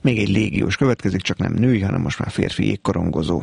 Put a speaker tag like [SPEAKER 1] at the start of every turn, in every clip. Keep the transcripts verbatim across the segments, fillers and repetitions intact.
[SPEAKER 1] még egy légiós következik, csak nem női, hanem most már férfi jégkorongozó.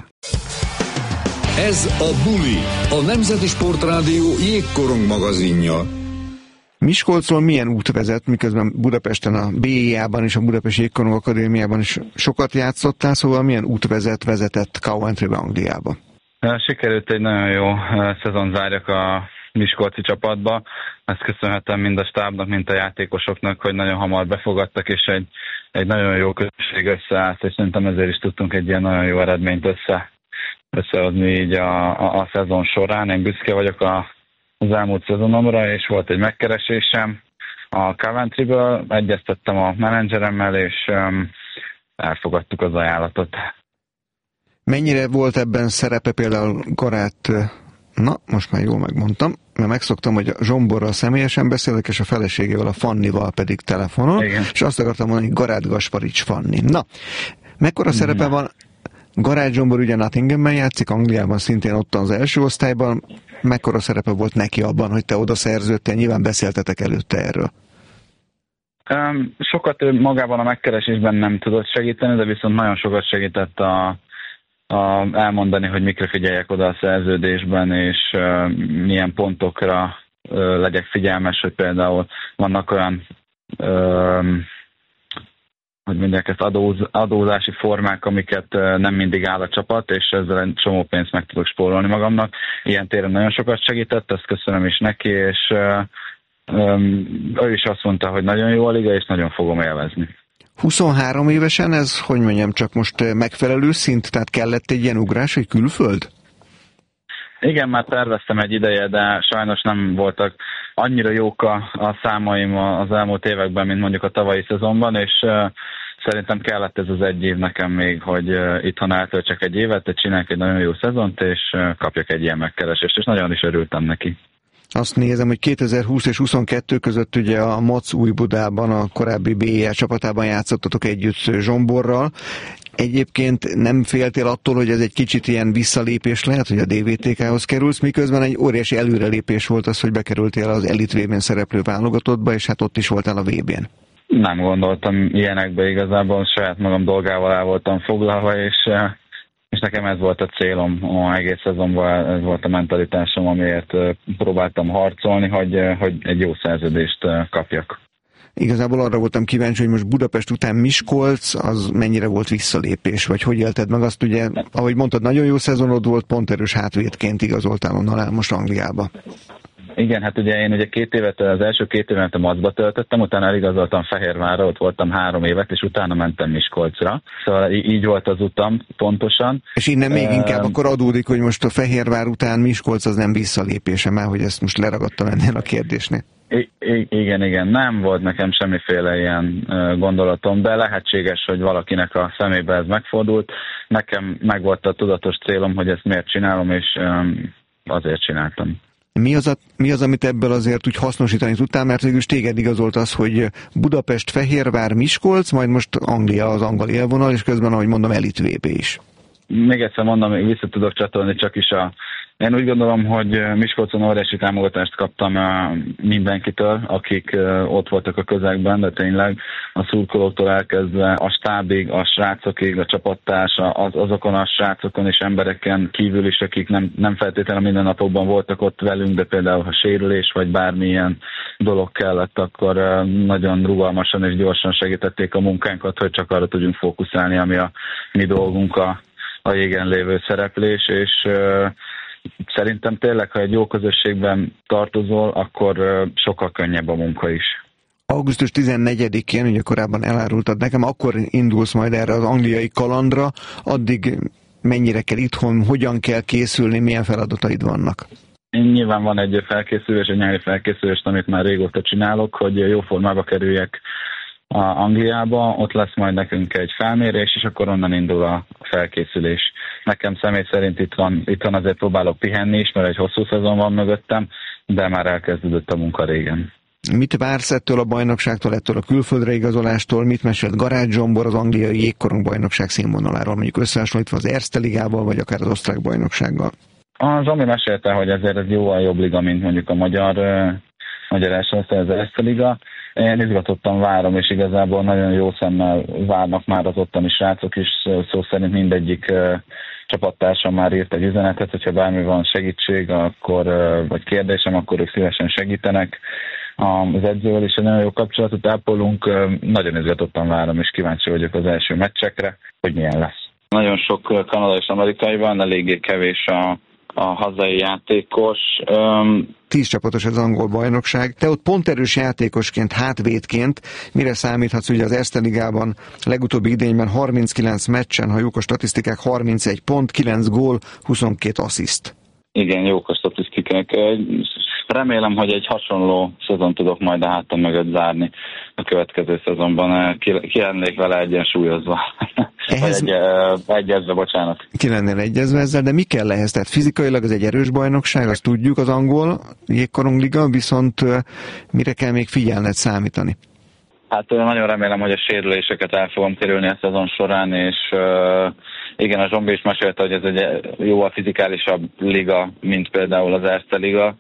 [SPEAKER 2] Ez a Buli, a Nemzeti Sportrádió jégkorong magazinja.
[SPEAKER 1] Miskolcról milyen út vezet, miközben Budapesten a bé i á-ban és a Budapesti Jégkorong Akadémiában is sokat játszottál, szóval milyen út vezet, vezetett Coventrybe, Angliába?
[SPEAKER 3] Sikerült egy nagyon jó szezon zárjak a miskolci csapatba. Ezt köszönhetem mind a stábnak, mind a játékosoknak, hogy nagyon hamar befogadtak, és egy, egy nagyon jó közösség összeállt, és szerintem ezért is tudtunk egy ilyen nagyon jó eredményt össze, összehozni így a, a, a szezon során. Én büszke vagyok a az elmúlt szezonomra, és volt egy megkeresésem a Coventryből, egyeztettem a menedzseremmel, és um, elfogadtuk az ajánlatot.
[SPEAKER 1] Mennyire volt ebben szerepe például Garát, na, most már jól megmondtam, mert megszoktam, hogy a Zsomborral személyesen beszélek, és a feleségével, a Fannival pedig telefonon, igen. És azt akartam mondani, hogy Garát Gasparics Fanni. Na, mekkora szerepe van? Garát Zsombor ugye Nottinghamben játszik, Angliában szintén ott az első osztályban. Mekkora szerepe volt neki abban, hogy te oda szerződtél? Nyilván beszéltetek előtte erről.
[SPEAKER 3] Um, sokat magában a megkeresésben nem tudott segíteni, de viszont nagyon sokat segített a, a elmondani, hogy mikre figyeljek oda a szerződésben, és uh, milyen pontokra uh, legyek figyelmes, hogy például vannak olyan uh, hogy mondják ezt, adóz, adózási formák, amiket nem mindig áll a csapat, és ezzel egy csomó pénzt meg tudok spórolni magamnak. Ilyen téren nagyon sokat segített, ezt köszönöm is neki, és um, ő is azt mondta, hogy nagyon jó a liga, és nagyon fogom élvezni.
[SPEAKER 1] huszonhárom évesen ez, hogy mondjam, csak most megfelelő szint, tehát kellett egy ilyen ugrás, egy külföld?
[SPEAKER 3] Igen, már terveztem egy ideje, de sajnos nem voltak annyira jók a, a számaim az elmúlt években, mint mondjuk a tavalyi szezonban, és uh, szerintem kellett ez az egy év nekem még, hogy uh, itthon eltöltsek egy évet, hogy csináljak egy nagyon jó szezont, és uh, kapjak egy ilyen megkeresést, és nagyon is örültem neki.
[SPEAKER 1] Azt nézem, hogy kétezer-húsz és huszonkettő között ugye a MOC Újbudában, a korábbi bé i á csapatában játszottatok együtt Zsomborral. Egyébként nem féltél attól, hogy ez egy kicsit ilyen visszalépés lehet, hogy a dé vé té ká-hoz kerülsz, miközben egy óriási előrelépés volt az, hogy bekerültél az Elit vé bén szereplő válogatottba, és hát ott is voltál a vé bén. Nem
[SPEAKER 3] gondoltam ilyenekbe igazából, saját magam dolgával el voltam foglalva, és, és nekem ez volt a célom a egész szezonban, ez volt a mentalitásom, amiért próbáltam harcolni, hogy, hogy egy jó szerződést kapjak.
[SPEAKER 1] Igazából arra voltam kíváncsi, hogy most Budapest után Miskolc, az mennyire volt visszalépés, vagy hogy élted meg azt, ugye, ahogy mondtad, nagyon jó szezonod volt, pont erős hátvédként igazoltál onnan el most Angliába.
[SPEAKER 3] Igen, hát ugye én ugye két évet, az első két évet a MAC-ba töltöttem, utána eligazoltam Fehérvárra, ott voltam három évet, és utána mentem Miskolcra. Szóval így volt az utam pontosan.
[SPEAKER 1] És innen még inkább akkor adódik, hogy most a Fehérvár után Miskolc az nem visszalépése, már hogy ezt most leragadtam ennél a kérdésnél.
[SPEAKER 3] I- I- igen, igen, nem volt nekem semmiféle ilyen uh, gondolatom, de lehetséges, hogy valakinek a szemébe ez megfordult. Nekem meg volt a tudatos célom, hogy ezt miért csinálom, és um, azért csináltam.
[SPEAKER 1] Mi az, a, mi az, amit ebből azért úgy hasznosítani tudtál, mert végülis téged igazolt az, hogy Budapest, Fehérvár, Miskolc, majd most Anglia az angol élvonal, és közben, ahogy mondom, Elit vé bé is.
[SPEAKER 3] Még egyszer mondom, még vissza tudok csatolni, csak is a... Én úgy gondolom, hogy Miskolcon óriási támogatást kaptam mindenkitől, akik ott voltak a közegben, de tényleg a szurkolóktól elkezdve a stábig, a srácokig, a csapattársa, az, azokon a srácokon és embereken kívül is, akik nem, nem feltétlenül minden napokban voltak ott velünk, de például ha sérülés vagy bármilyen dolog kellett, akkor nagyon rugalmasan és gyorsan segítették a munkánkat, hogy csak arra tudjunk fókuszálni, ami a mi dolgunk a, a jégen lévő szereplés, és szerintem tényleg, ha egy jó közösségben tartozol, akkor sokkal könnyebb a munka is.
[SPEAKER 1] augusztus tizennegyedikén, ugye korábban elárultad nekem, akkor indulsz majd erre az angliai kalandra, addig mennyire kell itthon, hogyan kell készülni, milyen feladataid vannak?
[SPEAKER 3] Nyilván van egy felkészülés, egy nyári felkészülés, amit már régóta csinálok, hogy jó formába kerüljek a Angliába, ott lesz majd nekünk egy felmérés, és akkor onnan indul a felkészülés. Nekem személy szerint itt van, itt van azért próbálok pihenni is, mert egy hosszú szezon van mögöttem, de már elkezdődött a munka régen.
[SPEAKER 1] Mit vársz ettől a bajnokságtól, ettől a külföldre igazolástól? Mit mesélt Garát Zsombor az angliai jégkorong bajnokság színvonaláról, mondjuk összehasonlítva az Erste ligával, vagy akár az osztrák bajnoksággal?
[SPEAKER 3] Az, ami mesélte, hogy ezért ez jóval jobb liga, mint mondjuk a magyar, uh, magyar első osztály, az Erste liga. Én izgatottan várom, és igazából nagyon jó szemmel várnak már az ottani srácok is, szó szerint mindegyik csapattársam már írt egy üzenetet, hogyha bármi van segítség, akkor, vagy kérdésem, akkor ők szívesen segítenek. Az edzővel is egy nagyon jó kapcsolatot ápolunk, nagyon izgatottan várom, és kíváncsi vagyok az első meccsekre, hogy milyen lesz. Nagyon sok kanadai és amerikai van, eléggé kevés a, a hazai játékos.
[SPEAKER 1] Tíz csapatos az angol bajnokság. Te ott ponterős játékosként, hátvédként mire számíthatsz? Ugye az Erste Ligában legutóbbi idényben harminckilenc meccsen, ha jók a statisztikák, harmincegy pont, kilenc gól, huszonkét assziszt.
[SPEAKER 3] Igen, jók a statisztikák. Remélem, hogy egy hasonló szezon tudok majd a hátam mögött zárni a következő szezonban. Ki, ki lennék vele egyensúlyozva.
[SPEAKER 1] Ehhez...
[SPEAKER 3] Egy, egyezve, bocsánat.
[SPEAKER 1] Ki lennél egyezve ezzel, de mi kell ehhez? Tehát fizikailag az egy erős bajnokság, azt tudjuk, az angol jégkorongliga, viszont mire kell még figyelned, számítani?
[SPEAKER 3] Hát nagyon remélem, hogy a sérüléseket el fogom kerülni a szezon során, és uh, igen, a Zsombi is mesélte, hogy ez egy jóval fizikálisabb liga, mint például az Erste Liga.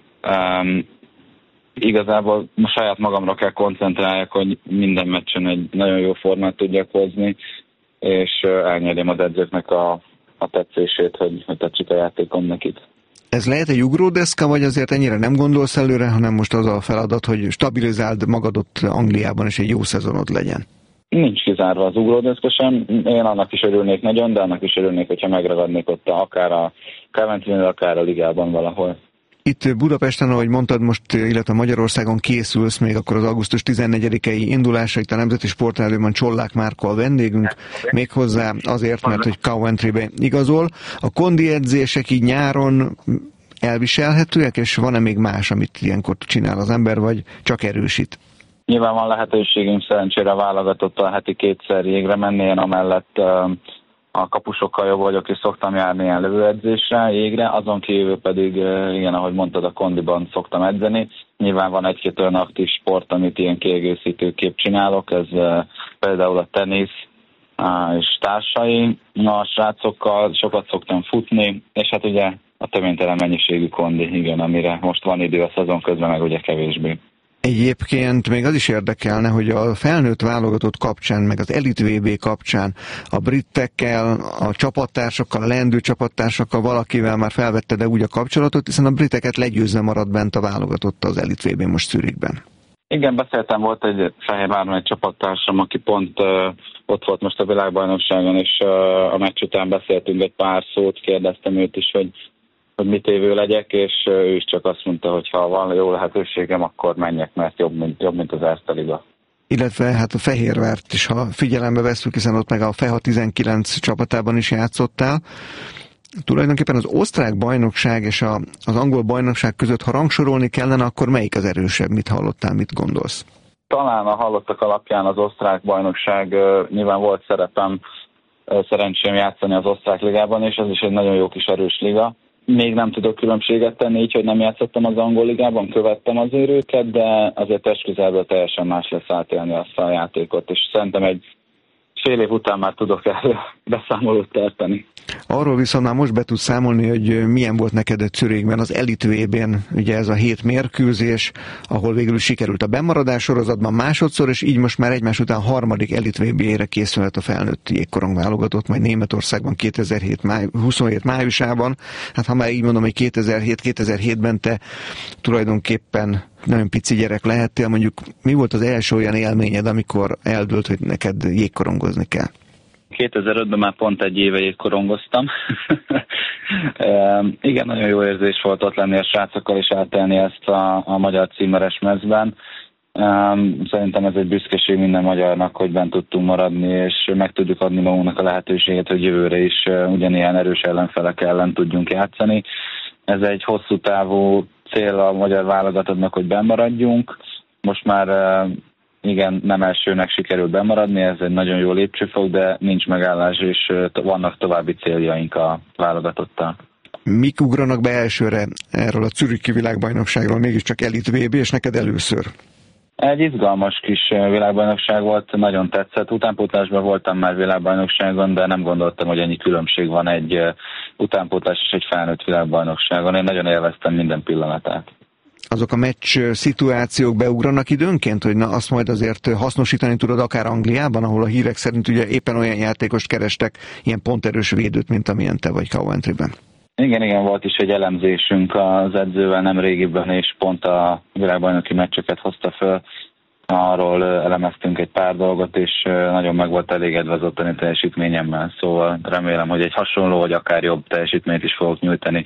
[SPEAKER 3] Um, igazából most saját magamra kell koncentráljak, hogy minden meccsen egy nagyon jó formát tudjak hozni, és uh, elnyerjem az edzőknek a, a tetszését, hogy, hogy tetszik a játékom nekik.
[SPEAKER 1] Ez lehet egy ugródeszka, vagy azért ennyire nem gondolsz előre, hanem most az a feladat, hogy stabilizáld magad ott Angliában, és egy jó szezonod legyen?
[SPEAKER 3] Nincs kizárva az ugródeszka sem. Én annak is örülnék nagyon, de annak is örülnék, hogyha megragadnék ott akár a Coventry-nél, akár a ligában valahol.
[SPEAKER 1] Itt Budapesten, ahogy mondtad most, illetve Magyarországon készülsz még akkor az augusztus tizennegyedikei indulásra, itt a Nemzeti Sportrádióban Csollák Márko a vendégünk, méghozzá azért, mert hogy Coventrybe igazol. A kondi edzések így nyáron elviselhetőek, és van-e még más, amit ilyenkor csinál az ember, vagy csak erősít?
[SPEAKER 3] Nyilván van lehetőségünk szerencsére válogatottal heti kétszer jégre menni, én amellett a kapusokkal jobb vagyok, és szoktam járni ilyen lövőedzésre, jégre, azon kívül pedig, igen, ahogy mondtad, a kondiban szoktam edzeni. Nyilván van egy-két olyan aktív sport, amit ilyen kiegészítőképp csinálok, ez például a tenisz és társai. Na, a srácokkal sokat szoktam futni, és hát ugye a töménytelen mennyiségű kondi, igen, amire most van idő a szezon közben, meg ugye kevésbé.
[SPEAKER 1] Egyébként még az is érdekelne, hogy a felnőtt válogatott kapcsán, meg az Elite vé bé kapcsán a britekkel, a csapattársakkal, a leendő csapattársakkal valakivel már felvette de úgy a kapcsolatot, hiszen a briteket legyőzve maradt bent a válogatott az Elite vé bé most Zürichben. Igen, beszéltem, volt egy Fehérváron egy csapattársam, aki pont uh, ott volt most a világbajnokságon, és uh, a meccs után beszéltünk egy pár szót, kérdeztem őt is, hogy hogy mit évő legyek, és ő is csak azt mondta, hogy ha van jó lehetőségem, akkor menjek, mert jobb, mint, jobb, mint az Erste Liga. Illetve hát a Fehérvárt is, ha figyelembe veszünk, hiszen ott meg a FEHA tizenkilenc csapatában is játszottál. Tulajdonképpen az osztrák bajnokság és a, az angol bajnokság között, ha rangsorolni kellene, akkor melyik az erősebb? Mit hallottál, mit gondolsz? Talán a hallottak alapján az osztrák bajnokság, nyilván volt szerepem, szerencsém játszani az osztrák ligában, és az is egy nagyon jó kis erős liga. Még nem tudok különbséget tenni, így, hogy nem játszottam az angol ligában, követtem azért őket, de azért testközelből teljesen más lesz átélni azt a játékot, és szerintem egy fél év után már tudok erről beszámolót tartani. Arról viszont már most be tudsz számolni, hogy milyen volt neked egy Zürichben az Elite vé bén, ugye ez a hét mérkőzés, ahol végül sikerült a bemaradás sorozatban másodszor, és így most már egymás után harmadik Elite vé bé-re készülhet a felnőtt jégkorong válogatott, majd Németországban kétezer-hét máj, huszonhét májusában. Hát ha már így mondom, hogy kétezer-hét kétezer-hétben te tulajdonképpen nagyon pici gyerek lehettél, mondjuk mi volt az első olyan élményed, amikor eldőlt, hogy neked jégkorongozni kell? kétezer-ötben már pont egy éve jégkorongoztam. e, igen, nagyon jó érzés volt ott lenni a srácokkal és átelni ezt a, a magyar címeres mezben. E, szerintem ez egy büszkeség minden magyarnak, hogy bent tudtunk maradni, és meg tudjuk adni magunknak a lehetőséget, hogy jövőre is ugyanilyen erős ellenfelek ellen tudjunk játszani. Ez egy hosszú távú cél a magyar válogatottnak, hogy bemaradjunk. Most már igen, nem elsőnek sikerült bemaradni, ez egy nagyon jó lépcsőfok, de nincs megállás, és vannak további céljaink a válogatottal. Mik ugranak be elsőre erről a zürichi világbajnokságról, mégiscsak Elite vé bé, és neked először? Egy izgalmas kis világbajnokság volt, nagyon tetszett. Utánpótlásban voltam már világbajnokságon, de nem gondoltam, hogy ennyi különbség van egy utánpótlás és egy felnőtt világbajnokságon. Én nagyon élveztem minden pillanatát. azok a meccs szituációk beugranak időnként, hogy na azt majd azért hasznosítani tudod akár Angliában, ahol a hírek szerint ugye éppen olyan játékost kerestek, ilyen ponterős védőt, mint amilyen te vagy Coventryben.
[SPEAKER 3] Igen, igen, volt is egy elemzésünk az edzővel nem régiben, és pont a világbajnoki meccseket hozta föl. Arról elemeztünk egy pár dolgot, és nagyon meg volt elégedve az ottani teljesítményemmel. Szóval remélem, hogy egy hasonló, vagy akár jobb teljesítményt is fogok nyújtani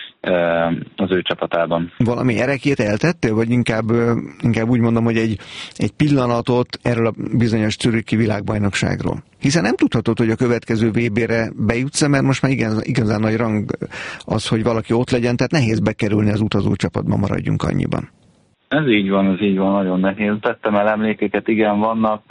[SPEAKER 3] az ő csapatában.
[SPEAKER 1] Valami erekét eltettél, vagy inkább, inkább úgy mondom, hogy egy, egy pillanatot erről a bizonyos zürichi világbajnokságról? Hiszen nem tudhatod, hogy a következő vé bé-re bejutsz, mert most már igazán, igazán nagy rang az, hogy valaki ott legyen, tehát nehéz bekerülni az utazó csapatba, maradjunk annyiban.
[SPEAKER 3] Ez így van, ez így van, nagyon nehéz. Tettem el emlékeket, igen, vannak,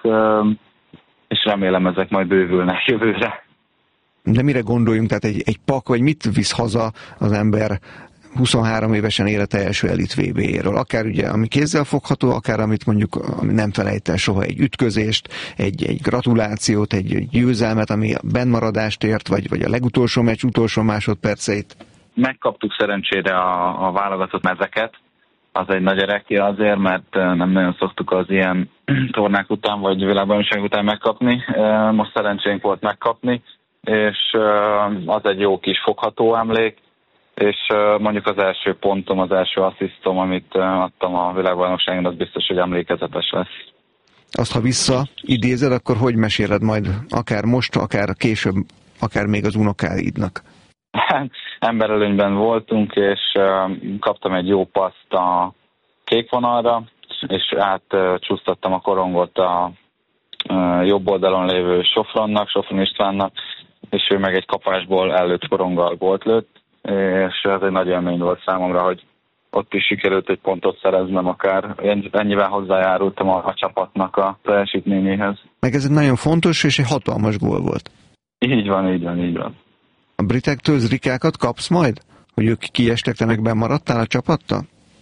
[SPEAKER 3] és remélem ezek majd bővülnek jövőre.
[SPEAKER 1] De mire gondoljunk, tehát egy, egy pak, vagy mit visz haza az ember huszonhárom évesen élete első elit vé bé-éről? Akár ugye, ami kézzel fogható, akár amit mondjuk ami nem felejt el soha, egy ütközést, egy, egy gratulációt, egy, egy győzelmet, ami a bennmaradást ért, vagy, vagy a legutolsó meccs utolsó másodperceit. Megkaptuk
[SPEAKER 3] szerencsére a, a válogatott mezeket. Az egy nagy erekje azért, mert nem nagyon szoktuk az ilyen tornák után, vagy világbajnokság után megkapni. Most szerencsénk volt megkapni, és az egy jó kis fogható emlék, és mondjuk az első pontom, az első asszisztom, amit adtam a világbajnokságon, az biztos, hogy emlékezetes lesz. Azt, ha visszaidézed, akkor hogy meséled majd akár most, akár később, akár még az unokáidnak? Emberelőnyben voltunk, és kaptam egy jó paszt a kék vonalra, és átcsúsztattam a korongot a jobb oldalon lévő Sofronnak, Sofron Istvánnak, és ő meg egy kapásból előtt koronggal volt lőtt, és ez egy nagy élmény volt számomra, hogy ott is sikerült egy pontot szereznem, akár ennyivel hozzájárultam a, a csapatnak a teljesítményéhez. Meg ez egy nagyon fontos és egy hatalmas gól volt. Így van, így van, így van. A britektől zrikákat kapsz majd? Hogy ők kiestek, te meg bemaradtál a csapattal?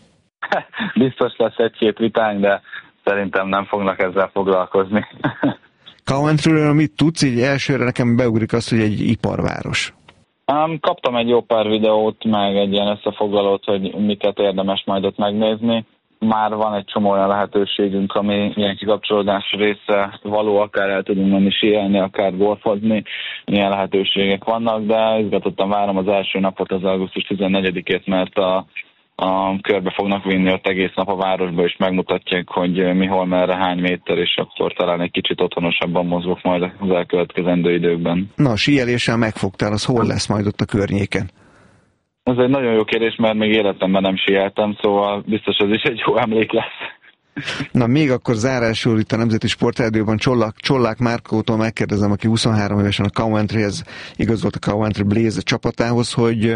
[SPEAKER 3] Biztos lesz egy-két vitánk, de szerintem nem fognak ezzel foglalkozni. Coventryről mit tudsz? Így elsőre nekem beugrik az, hogy egy iparváros. Um, kaptam egy jó pár videót, meg egy ilyen összefoglalót, hogy miket érdemes majd ott megnézni. Már van egy csomó olyan lehetőségünk, ami ilyen kikapcsolódás része való, akár el tudunk menni síelni, akár golfozni, ilyen lehetőségek vannak, de izgatottan várom az első napot, az augusztus tizennegyedikét, mert a, a körbe fognak vinni ott egész nap a városba, és megmutatják, hogy mi, hol, merre, hány méter, és akkor talán egy kicsit otthonosabban mozgok majd az elkövetkezendő időkben. Na, a síeléssel megfogtál, az hol lesz majd ott a környéken? Ez egy nagyon jó kérdés, mert még életemben nem síeltem, szóval biztos ez is egy jó emlék lesz. Na, még akkor zárásul itt a Nemzeti Sportrádióban Csollák, Csollák Márkótól megkérdezem, aki huszonhárom évesen a Coventryhez igazolt, a Coventry Blaze csapatához, hogy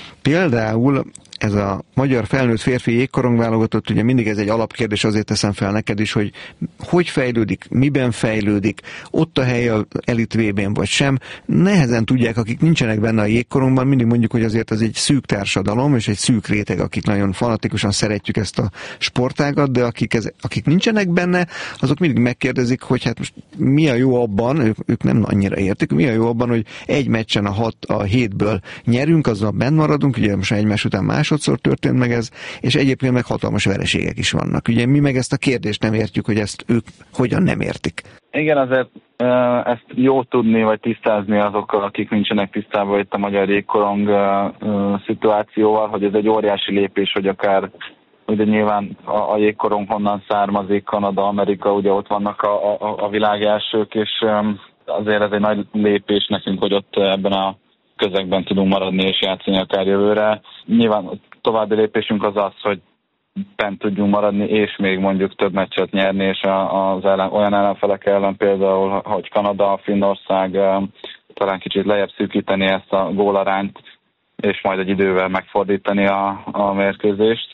[SPEAKER 3] például ez a magyar felnőtt férfi jégkorong válogatott, ugye mindig ez egy alapkérdés, azért teszem fel neked is, hogy hogy fejlődik, miben fejlődik, ott a hely a elit vé bén vagy sem. Nehezen tudják, akik nincsenek benne a jégkorongban, mindig mondjuk, hogy azért ez egy szűk társadalom, és egy szűk réteg, akik nagyon fanatikusan szeretjük ezt a sportágat, de akik, ez, akik nincsenek benne, azok mindig megkérdezik, hogy hát most mi a jó abban, ők, ők nem annyira értik, mi a jó abban, hogy egy meccsen a hat, a hétből nyerünk, azzal benn maradunk, ugye most egymás után másodszor történt meg ez, és egyébként meg hatalmas vereségek is vannak. Ugye mi meg ezt a kérdést nem értjük, hogy ezt ők hogyan nem értik. Igen, azért ezt jó tudni, vagy tisztázni azokkal, akik nincsenek tisztában itt a magyar jégkorong szituációval, hogy ez egy óriási lépés, hogy akár ugye nyilván a, a jégkorong honnan származik, Kanada, Amerika, ugye ott vannak a, a, a világ elsők, és azért ez egy nagy lépés nekünk, hogy ott ebben a közegben tudunk maradni és játszani akár jövőre. Nyilván további lépésünk az az, hogy bent tudjunk maradni, és még mondjuk több meccset nyerni, és az ellen, olyan ellenfelek ellen például, hogy Kanada, Finnország talán kicsit lejjebb szűkíteni ezt a gólarányt, és majd egy idővel megfordítani a, a mérkőzést.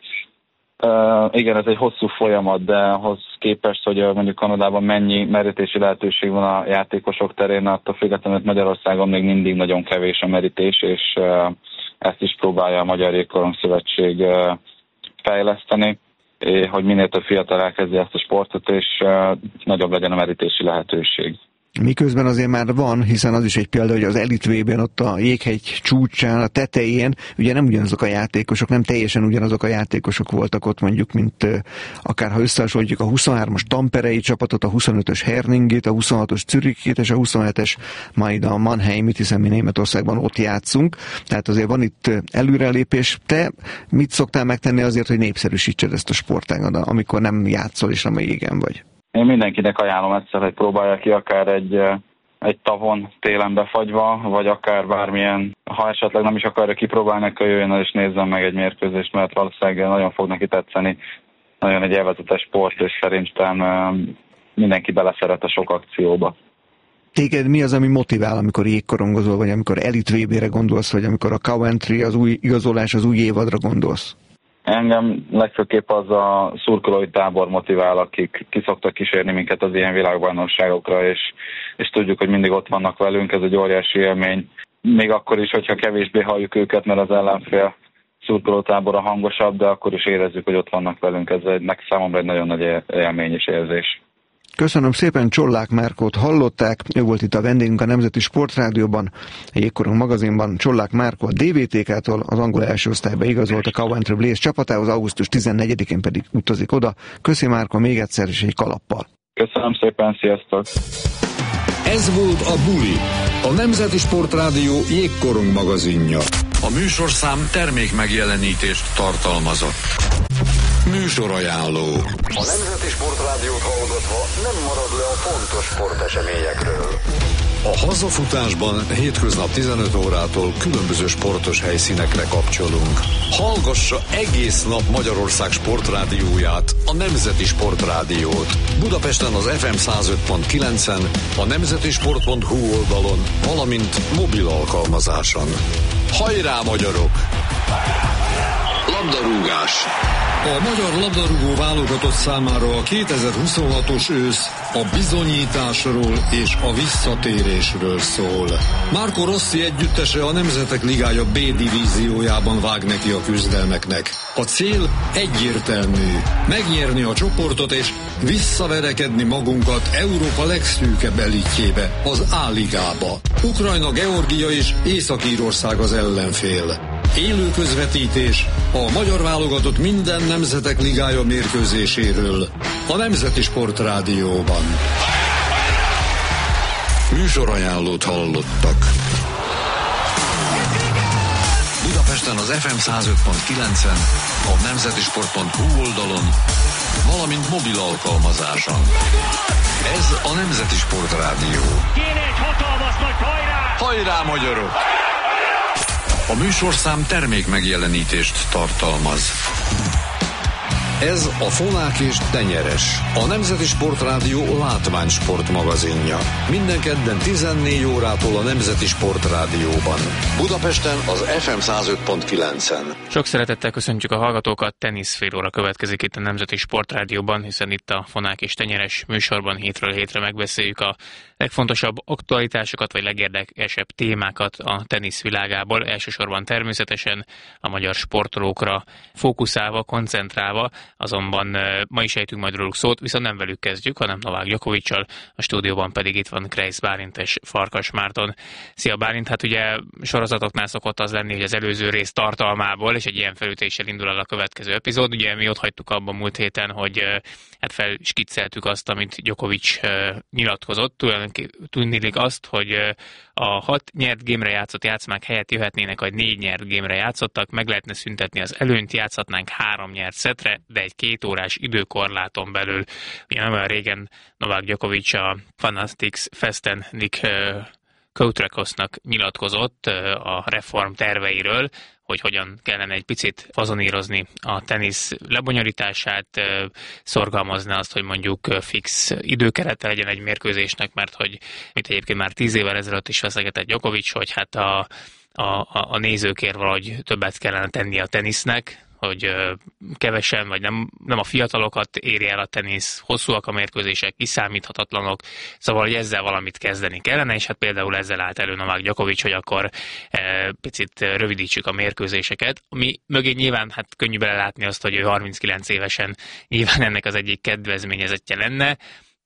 [SPEAKER 3] Uh, igen, ez egy hosszú folyamat, de ahhoz képest, hogy mondjuk Kanadában mennyi merítési lehetőség van a játékosok terén, attól függetlenül Magyarországon még mindig nagyon kevés a merítés, és uh, ezt is próbálja a Magyar Jégkorong Szövetség uh, fejleszteni, hogy minél több fiatal elkezdi ezt a sportot, és uh, nagyobb legyen a merítési lehetőség.
[SPEAKER 1] Miközben azért már van, hiszen az is egy példa, hogy az Elite V-ben ott a jéghegy csúcsán, a tetején, ugye nem ugyanazok a játékosok, nem teljesen ugyanazok a játékosok voltak ott mondjuk, mint akár ha összehasonlítjuk a huszonhármas tamperei csapatot, a huszonötös Herningét, a huszonhatos Zürichét és a huszonhetes majd a Mannheimit, hiszen mi Németországban ott játszunk. Tehát azért van itt előrelépés. Te mit szoktál megtenni azért, hogy népszerűsítsed ezt a sportágat, amikor nem játszol és nem a jégen vagy?
[SPEAKER 3] Én mindenkinek ajánlom egyszer, hogy próbálja ki akár egy, egy tavon télen befagyva, vagy akár bármilyen, ha esetleg nem is akarja kipróbálni, akkor jöjjön el és nézzen meg egy mérkőzést, mert valószínűleg nagyon fog neki tetszeni. Nagyon egy élvezetes sport, és szerintem mindenki beleszeret a sok akcióba.
[SPEAKER 1] Téged mi az, ami motivál, amikor jégkorongozol, vagy amikor Elite vé bé-re gondolsz, vagy amikor a Coventry, az új igazolás, az új évadra gondolsz?
[SPEAKER 3] Engem legfőképp az a szurkolói tábor motivál, akik ki szoktak kísérni minket az ilyen világbajnokságokra, és, és tudjuk, hogy mindig ott vannak velünk, ez egy óriási élmény. Még akkor is, hogyha kevésbé halljuk őket, mert az ellenfél szurkolótábora hangosabb, de akkor is érezzük, hogy ott vannak velünk. Ez egy, számomra egy nagyon nagy élmény és érzés.
[SPEAKER 1] Köszönöm szépen, Csollák Márkót hallották, ő volt itt a vendégünk a Nemzeti Sportrádióban, a Jégkorong magazinban. Csollák Márkó a dé vé té ká-tól az angol első osztályba igazolt a Coventry Blaze csapatához, augusztus tizennegyedikén pedig utazik oda. Köszi Márkó még egyszer, és egy kalappal.
[SPEAKER 3] Köszönöm szépen, sziasztok!
[SPEAKER 2] Ez volt a Buli, a Nemzeti Sportrádió Jégkorong magazinja. A műsorszám termék megjelenítést tartalmazott. Műsorajánló.
[SPEAKER 4] A Nemzeti Sportrádiót hallgatva nem marad le a fontos sporteseményekről.
[SPEAKER 2] A hazafutásban hétköznap tizenöt órától különböző sportos helyszínekre kapcsolunk. Hallgassa egész nap Magyarország sportrádióját, a Nemzeti Sportrádiót. Budapesten az ef em száz öt pont kilencen, a nemzetisport pont hu oldalon, valamint mobil alkalmazáson. Hajrá, magyarok! Labdarúgás. A magyar labdarúgó válogatott számára a kétezer-huszonhatos ősz a bizonyításról és a visszatérésről szól. Marco Rossi együttese a Nemzetek Ligája B divíziójában vág neki a küzdelmeknek. A cél egyértelmű: megnyerni a csoportot és visszaverekedni magunkat Európa legszűkebb elitjébe, az A-ligába. Ukrajna, Georgia és Észak-Írország az ellenfél. Élő közvetítés a magyar válogatott minden Nemzetek Ligája mérkőzéséről a Nemzeti Sportrádióban. Műsorajánlót hallottak. Budapesten az ef em száz öt pont kilencen, a nemzetisport pont hu oldalon, valamint mobil alkalmazáson. Ez a Nemzeti Sportrádió.
[SPEAKER 5] Kéne egy hatalmas nagy hajrá!
[SPEAKER 2] Hajrá, magyarok! A műsorszám termék megjelenítést tartalmaz. Ez a Fonák és Tenyeres, a Nemzeti Sportrádió látványsport magazinja. Minden kedden tizennégy órától a Nemzeti Sportrádióban. Budapesten az ef em száz öt pont kilencen.
[SPEAKER 6] Sok szeretettel köszöntjük a hallgatókat, tenisz fél óra következik itt a Nemzeti Sportrádióban, hiszen itt a Fonák és Tenyeres műsorban hétről hétre megbeszéljük a legfontosabb aktualitásokat, vagy legérdekesebb témákat a tenisz világából, elsősorban természetesen a magyar sportolókra fókuszálva, koncentrálva, azonban ma is ejtünk majd róluk szót, viszont nem velük kezdjük, hanem Novák Djokoviccal, a stúdióban pedig itt van Kreisz Bálint és Farkas Márton. Szia Bálint, hát ugye sorozatoknál szokott az lenni, hogy az előző rész tartalmából, és egy ilyen felütéssel indul el a következő epizód. Ugye mi ott hagytuk abban múlt héten, hogy hát felskicceltük azt, amit Djokovic nyilatkozott, tudnilik azt, hogy a hat nyert gémre játszott játszmák helyett jöhetnének, hogy négy nyert gémre játszottak, meg lehetne szüntetni az előnyt, játszhatnánk három nyert szetre, de egy két órás időkorláton belül. Ugye nem olyan régen Novák Djokovic a Fanatics Festen Nick Koutrakosnak nyilatkozott a reform terveiről, hogy hogyan kellene egy picit fazonírozni a tenisz lebonyolítását, szorgalmazni azt, hogy mondjuk fix időkerete legyen egy mérkőzésnek, mert hogy mint egyébként már tíz évvel ezelőtt is feszegetett Djokovic, hogy hát a, a, a nézőkért valahogy többet kellene tenni a tenisznek, hogy kevesen, vagy nem, nem a fiatalokat éri el a tenisz, hosszúak a mérkőzések, kiszámíthatatlanok, szóval, hogy ezzel valamit kezdeni kellene, és hát például ezzel állt elő Novák Djokovic, hogy akkor e, picit rövidítsük a mérkőzéseket, ami mögé nyilván hát könnyű belelátni azt, hogy ő harminckilenc évesen nyilván ennek az egyik kedvezményezettje lenne,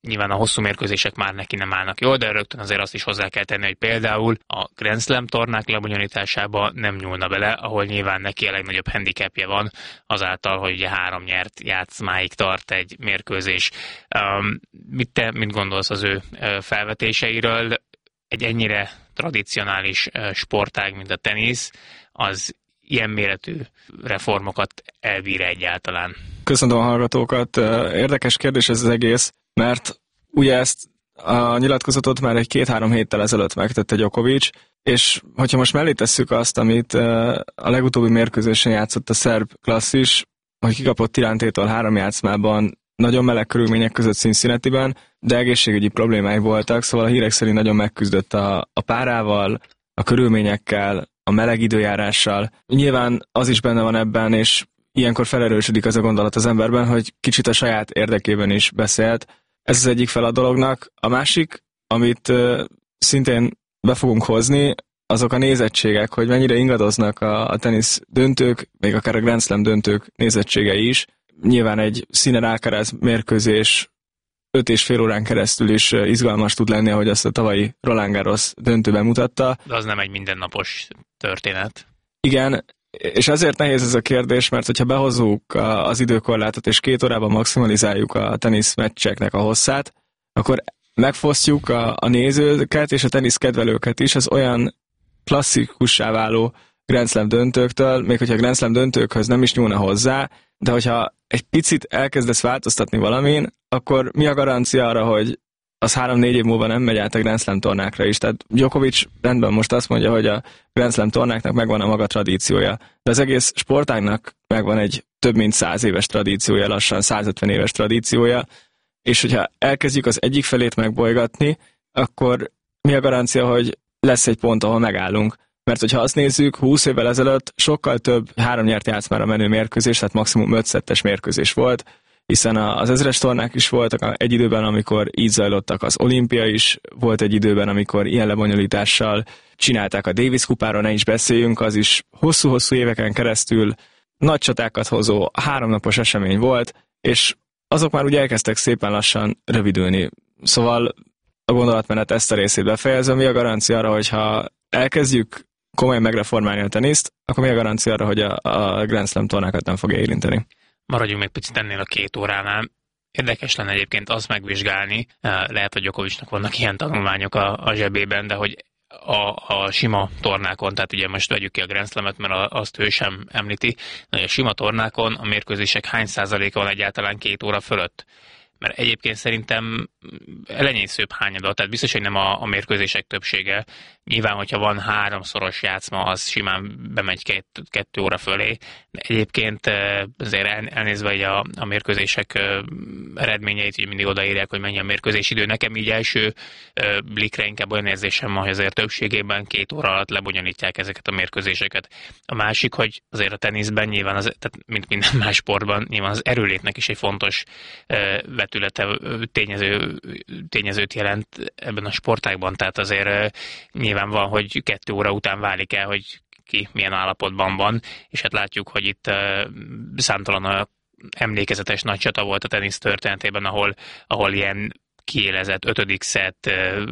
[SPEAKER 6] Nyilván a hosszú mérkőzések már neki nem állnak jól, de rögtön azért azt is hozzá kell tenni, hogy például a Grand Slam tornák lebonyolításába nem nyúlna bele, ahol nyilván neki a legnagyobb handicapje van, azáltal, hogy ugye három nyert játszmáig tart egy mérkőzés. Um, mit te, mit gondolsz az ő felvetéseiről? Egy ennyire tradicionális sportág, mint a tenisz, az ilyen méretű reformokat elbír egyáltalán?
[SPEAKER 7] Köszönöm a hallgatókat. Érdekes kérdés ez az egész, mert ugye ezt a nyilatkozatot már egy két-három héttel ezelőtt megtette Djokovic, és hogyha most mellé tesszük azt, amit a legutóbbi mérkőzésen játszott a szerb klasszis, hogy kikapott Tirántétól három játszmában, nagyon meleg körülmények között Cincinnatiben, de egészségügyi problémái voltak, szóval a hírek szerint nagyon megküzdött a, a párával, a körülményekkel, a meleg időjárással. Nyilván az is benne van ebben, és ilyenkor felerősödik az a gondolat az emberben, hogy kicsit a saját érdekében is beszélt. Ez az egyik fel a dolognak. A másik, amit uh, szintén be fogunk hozni, azok a nézettségek, hogy mennyire ingadoznak a, a tenisz döntők, még akár a Grand Slam döntők nézettségei is. Nyilván egy Sinner Alcaraz mérkőzés öt és fél órán keresztül is izgalmas tud lenni, ahogy azt a tavalyi Roland Garros döntőben mutatta.
[SPEAKER 6] De az nem egy mindennapos történet.
[SPEAKER 7] Igen, és ezért nehéz ez a kérdés, mert hogyha behozzuk az időkorlátot, és két órában maximalizáljuk a tenisz meccseknek a hosszát, akkor megfosztjuk a, a nézőket és a tenisz kedvelőket is az olyan klasszikussá váló Grand Slam döntőktől, még hogyha a Grand Slam döntőkhöz nem is nyúlna hozzá, de hogyha egy picit elkezdesz változtatni valamin, akkor mi a garancia arra, hogy az három-négy év múlva nem megy át a Grand Slam tornákra is. Tehát Djokovic rendben most azt mondja, hogy a Grand Slam tornáknak megvan a maga tradíciója, de az egész sportágnak megvan egy több mint száz éves tradíciója, lassan százötven éves tradíciója, és hogyha elkezdjük az egyik felét megbolygatni, akkor mi a garancia, hogy lesz egy pont, ahol megállunk. Mert hogyha azt nézzük, húsz évvel ezelőtt sokkal több három nyert játszmára menő mérkőzés, tehát maximum öt szettes mérkőzés volt, hiszen az ezres tornák is voltak egy időben, amikor így zajlottak, az olimpia is volt egy időben, amikor ilyen lebonyolítással csinálták a Davis kupáról, ne is beszéljünk, az is hosszú-hosszú éveken keresztül nagy csatákat hozó háromnapos esemény volt, és azok már ugye elkezdtek szépen lassan rövidülni. Szóval a gondolatmenet ezt a részét befejezem, mi a garancia arra, hogyha elkezdjük komolyan megreformálni a teniszt, akkor mi a garancia arra, hogy a, a Grand Slam tornákat nem fogja érinteni?
[SPEAKER 6] Maradjunk még picit ennél a két óránál. Érdekes lenne egyébként azt megvizsgálni, lehet, hogy Djokovicnak vannak ilyen tanulmányok a, a zsebében, de hogy a, a sima tornákon, tehát ugye most vegyük ki a Grand Slamet, mert azt ő sem említi, hogy a sima tornákon a mérkőzések hány százaléka van egyáltalán két óra fölött. Mert egyébként szerintem elenyészőbb hányada, tehát biztos, hogy nem a, a mérkőzések többsége. Nyilván, hogyha van háromszoros játszma, az simán bemegy két, kettő óra fölé. De egyébként azért el, elnézve hogy a, a mérkőzések eredményeit így mindig odaírják, hogy mennyi a mérkőzés idő. Nekem így első blikre inkább olyan érzésem van, hogy azért többségében két óra alatt lebonyolítják ezeket a mérkőzéseket. A másik, hogy azért a teniszben nyilván, az, tehát mint minden más sportban, nyilván az erőlétnek is egy fontos vetülete, tényező, tényezőt jelent ebben a sportágban. Tehát azért nyilván van, hogy kettő óra után válik el, hogy ki milyen állapotban van, és hát látjuk, hogy itt uh, számtalan emlékezetes nagy csata volt a tenisz történetében, ahol, ahol ilyen kiélezett ötödik szett, uh,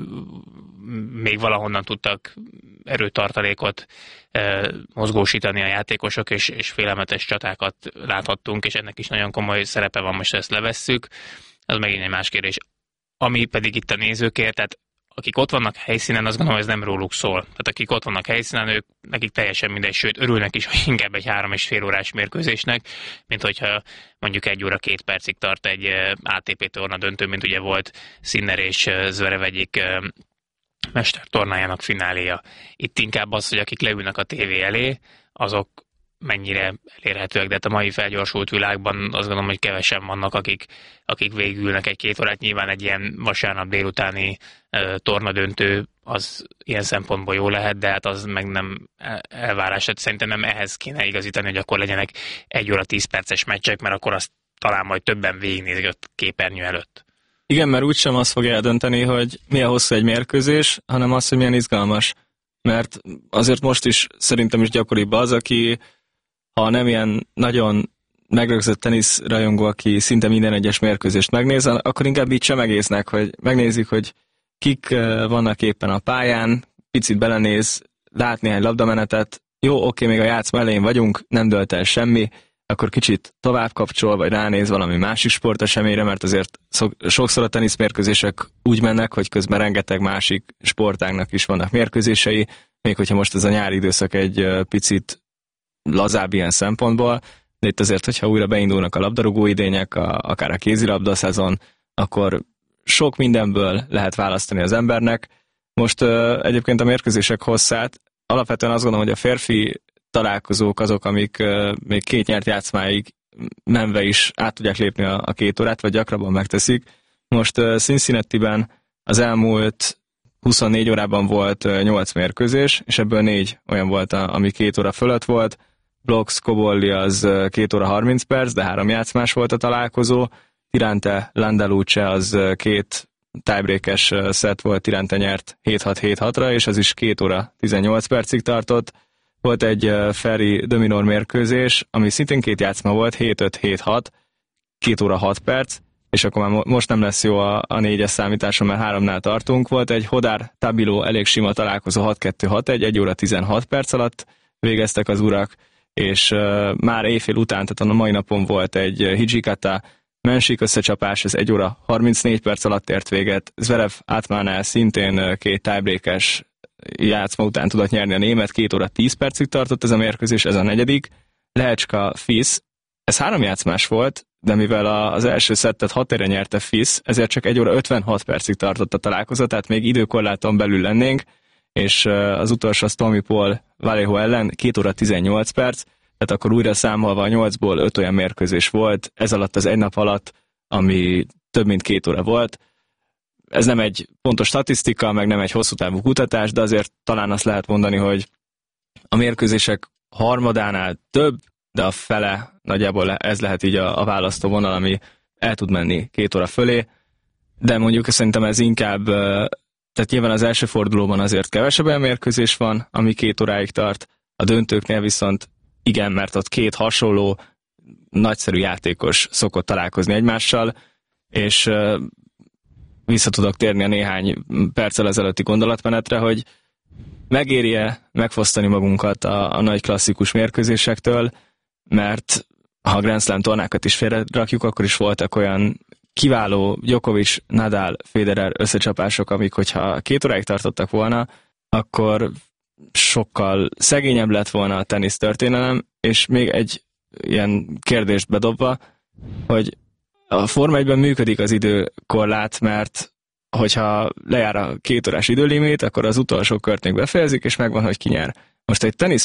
[SPEAKER 6] még valahonnan tudtak erőtartalékot uh, mozgósítani a játékosok, és, és félelmetes csatákat láthattunk, és ennek is nagyon komoly szerepe van, most ezt levesszük. Az megint egy más kérdés. Ami pedig itt a nézőkért, tehát akik ott vannak helyszínen, azt gondolom, hogy ez nem róluk szól. Tehát akik ott vannak helyszínen, ők nekik teljesen mindegy, sőt örülnek is, hogy inkább egy három és fél órás mérkőzésnek, mint hogyha mondjuk egy óra két percig tart egy á té pé torna döntő, mint ugye volt Sinner és Zverev egyik mestertornájának fináléja. Itt inkább az, hogy akik leülnek a tévé elé, azok mennyire elérhetőek, de hát a mai felgyorsult világban azt gondolom, hogy kevesen vannak, akik, akik végülnek egy-két órát. Nyilván egy ilyen vasárnap délutáni uh, tornadöntő az ilyen szempontból jó lehet, de hát az meg nem elvárás. Hát szerintem nem ehhez kéne igazítani, hogy akkor legyenek egy óra tíz perces meccsek, mert akkor azt talán majd többen végignézik a képernyő előtt.
[SPEAKER 7] Igen, mert úgysem azt fogja eldönteni, hogy milyen hosszú egy mérkőzés, hanem az, hogy milyen izgalmas. Mert azért most is szerintem is gyakoribb az, aki ha nem ilyen nagyon megrögzött teniszrajongó, aki szinte minden egyes mérkőzést megnéz, akkor inkább így csemegésznek, hogy megnézik, hogy kik vannak éppen a pályán, picit belenéz, lát néhány labdamenetet, jó, oké, még a játszma elején vagyunk, nem dölt el semmi, akkor kicsit tovább kapcsol, vagy ránéz valami másik sporteseményre, mert azért sokszor a teniszmérkőzések úgy mennek, hogy közben rengeteg másik sportágnak is vannak mérkőzései, még hogyha most ez a nyári időszak egy picit lazább ilyen szempontból, de itt azért, hogyha újra beindulnak a labdarúgó idények, a, akár a kézilabda szezon, akkor sok mindenből lehet választani az embernek. Most uh, egyébként a mérkőzések hosszát, alapvetően azt gondolom, hogy a férfi találkozók azok, amik uh, még két nyert játszmáig menve is át tudják lépni a, a két órát, vagy gyakrabban megteszik. Most uh, Cincinnati-ben az elmúlt huszonnégy órában volt uh, nyolc mérkőzés, és ebből négy olyan volt, ami két óra fölött volt. Blocks Cobolli az uh, két óra harminc perc, de három játszmás volt a találkozó. Tirante Landaluce az uh, két tiebreakes uh, szett volt, Tirante nyert hét hat hét hatra, és az is két óra tizennyolc percig tartott. Volt egy uh, Ferry de Minaur mérkőzés, ami szintén két játszma volt, hét öt hét hat, két óra hat perc, és akkor már most nem lesz jó a, a négyes számításon, mert háromnál tartunk. Volt egy Hodar Tabilo elég sima találkozó, hat kettő hat egy, egy óra tizenhat perc alatt végeztek az urak, és uh, már éjfél után, tehát a mai napon volt egy Hijikata Mensik összecsapás, ez egy óra harmincnégy perc alatt ért véget. Zverev Atmanel szintén két tiebreakes játszma után tudott nyerni a német, két óra tíz percig tartott ez a mérkőzés, ez a negyedik. Lehecska Fisz, ez három játszmás volt, de mivel az első szettet hat ére nyerte Fisz, ezért csak egy óra ötvenhat percig tartott a találkozó, tehát még időkorláton belül lennénk, és az utolsó az Tommy Paul Vallejo ellen két óra tizennyolc perc, tehát akkor újra számolva a nyolcból öt olyan mérkőzés volt, ez alatt az egy nap alatt, ami több mint két óra volt. Ez nem egy pontos statisztika, meg nem egy hosszú távú kutatás, de azért talán azt lehet mondani, hogy a mérkőzések harmadánál több, de a fele nagyjából ez lehet így a, a választó vonal, ami el tud menni két óra fölé, de mondjuk szerintem ez inkább, tehát nyilván az első fordulóban azért kevesebb olyan mérkőzés van, ami két óráig tart, a döntőknél viszont igen, mert ott két hasonló, nagyszerű játékos szokott találkozni egymással, és vissza tudok térni a néhány perccel ezelőtti gondolatmenetre, hogy megéri-e megfosztani magunkat a, a nagy klasszikus mérkőzésektől, mert ha a Grand Slam tornákat is félrerakjuk, akkor is voltak olyan kiváló Djokovic, Nadal, Federer összecsapások, amik, hogyha két óráig tartottak volna, akkor sokkal szegényebb lett volna a tenisz történelem, és még egy ilyen kérdést bedobva, hogy a Forma egyben működik az időkorlát, mert hogyha lejár a két órás időlimit, akkor az utolsó kört még befejezik, és megvan, hogy ki nyer. Most egy tenisz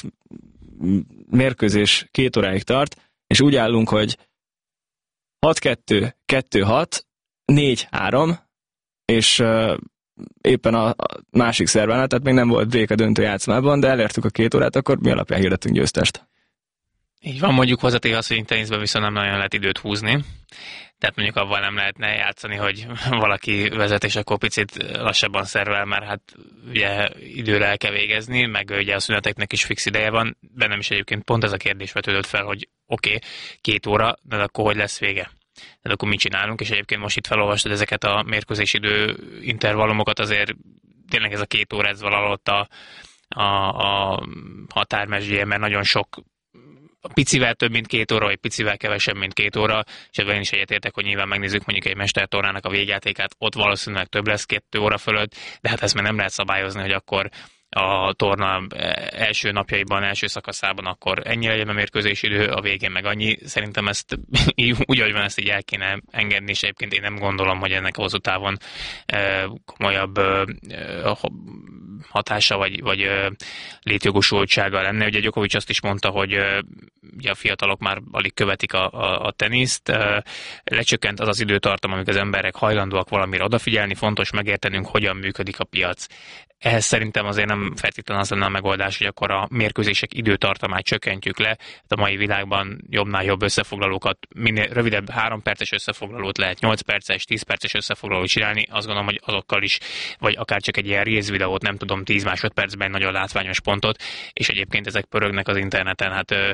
[SPEAKER 7] mérkőzés két óráig tart, és úgy állunk, hogy hat kettő, kettő hat, négy három, és uh, éppen a, a másik szervánál, tehát még nem volt break a döntő játszmában, de elértük a két órát, akkor mi alapján hirdettünk győztest?
[SPEAKER 6] Így van, mondjuk hozzátéve az, hogy teniszben viszont nem nagyon lehet időt húzni. Tehát mondjuk avval nem lehetne játszani, hogy valaki vezet, és akkor picit lassabban szervel, mert hát ugye időre el kell végezni, meg ugye a szüneteknek is fix ideje van. Bennem is egyébként pont ez a kérdés vetődött fel, hogy oké, okay, két óra, de akkor hogy lesz vége? De akkor mit csinálunk? És egyébként most itt felolvastad ezeket a mérkőzési idő intervallumokat, azért tényleg ez a két óra, ez valahogy a, a, a határmesdje, mert nagyon sok picivel több, mint két óra, vagy picivel kevesebb, mint két óra, és ebben én is egyetértek, hogy nyilván megnézzük mondjuk egy mestertornának a végjátékát, ott valószínűleg több lesz kettő óra fölött, de hát ezt már nem lehet szabályozni, hogy akkor a torna első napjaiban, első szakaszában akkor ennyi legyen a mérkőzési idő, a végén meg annyi. Szerintem ezt úgy, ahogy van, ezt így el kéne engedni, és egyébként én nem gondolom, hogy ennek a hosszú távon komolyabb hatása vagy, vagy létjogosultsága lenne. Ugye Djokovic azt is mondta, hogy ugye a fiatalok már alig követik a, a, a teniszt. Lecsökkent az az időtartam, amikor az emberek hajlandóak valamire odafigyelni, fontos megértenünk, hogyan működik a piac. Ehhez szerintem azért nem feltétlenül az lenne a megoldás, hogy akkor a mérkőzések időtartamát csökkentjük le. A mai világban jobbnál jobb összefoglalókat, minél rövidebb három perces összefoglalót lehet nyolc perces, tíz perces összefoglalót csinálni. Azt gondolom, hogy azokkal is, vagy akár csak egy ilyen reels videót, nem tudom, tíz másodpercben nagyon látványos pontot, és egyébként ezek pörögnek az interneten. Hát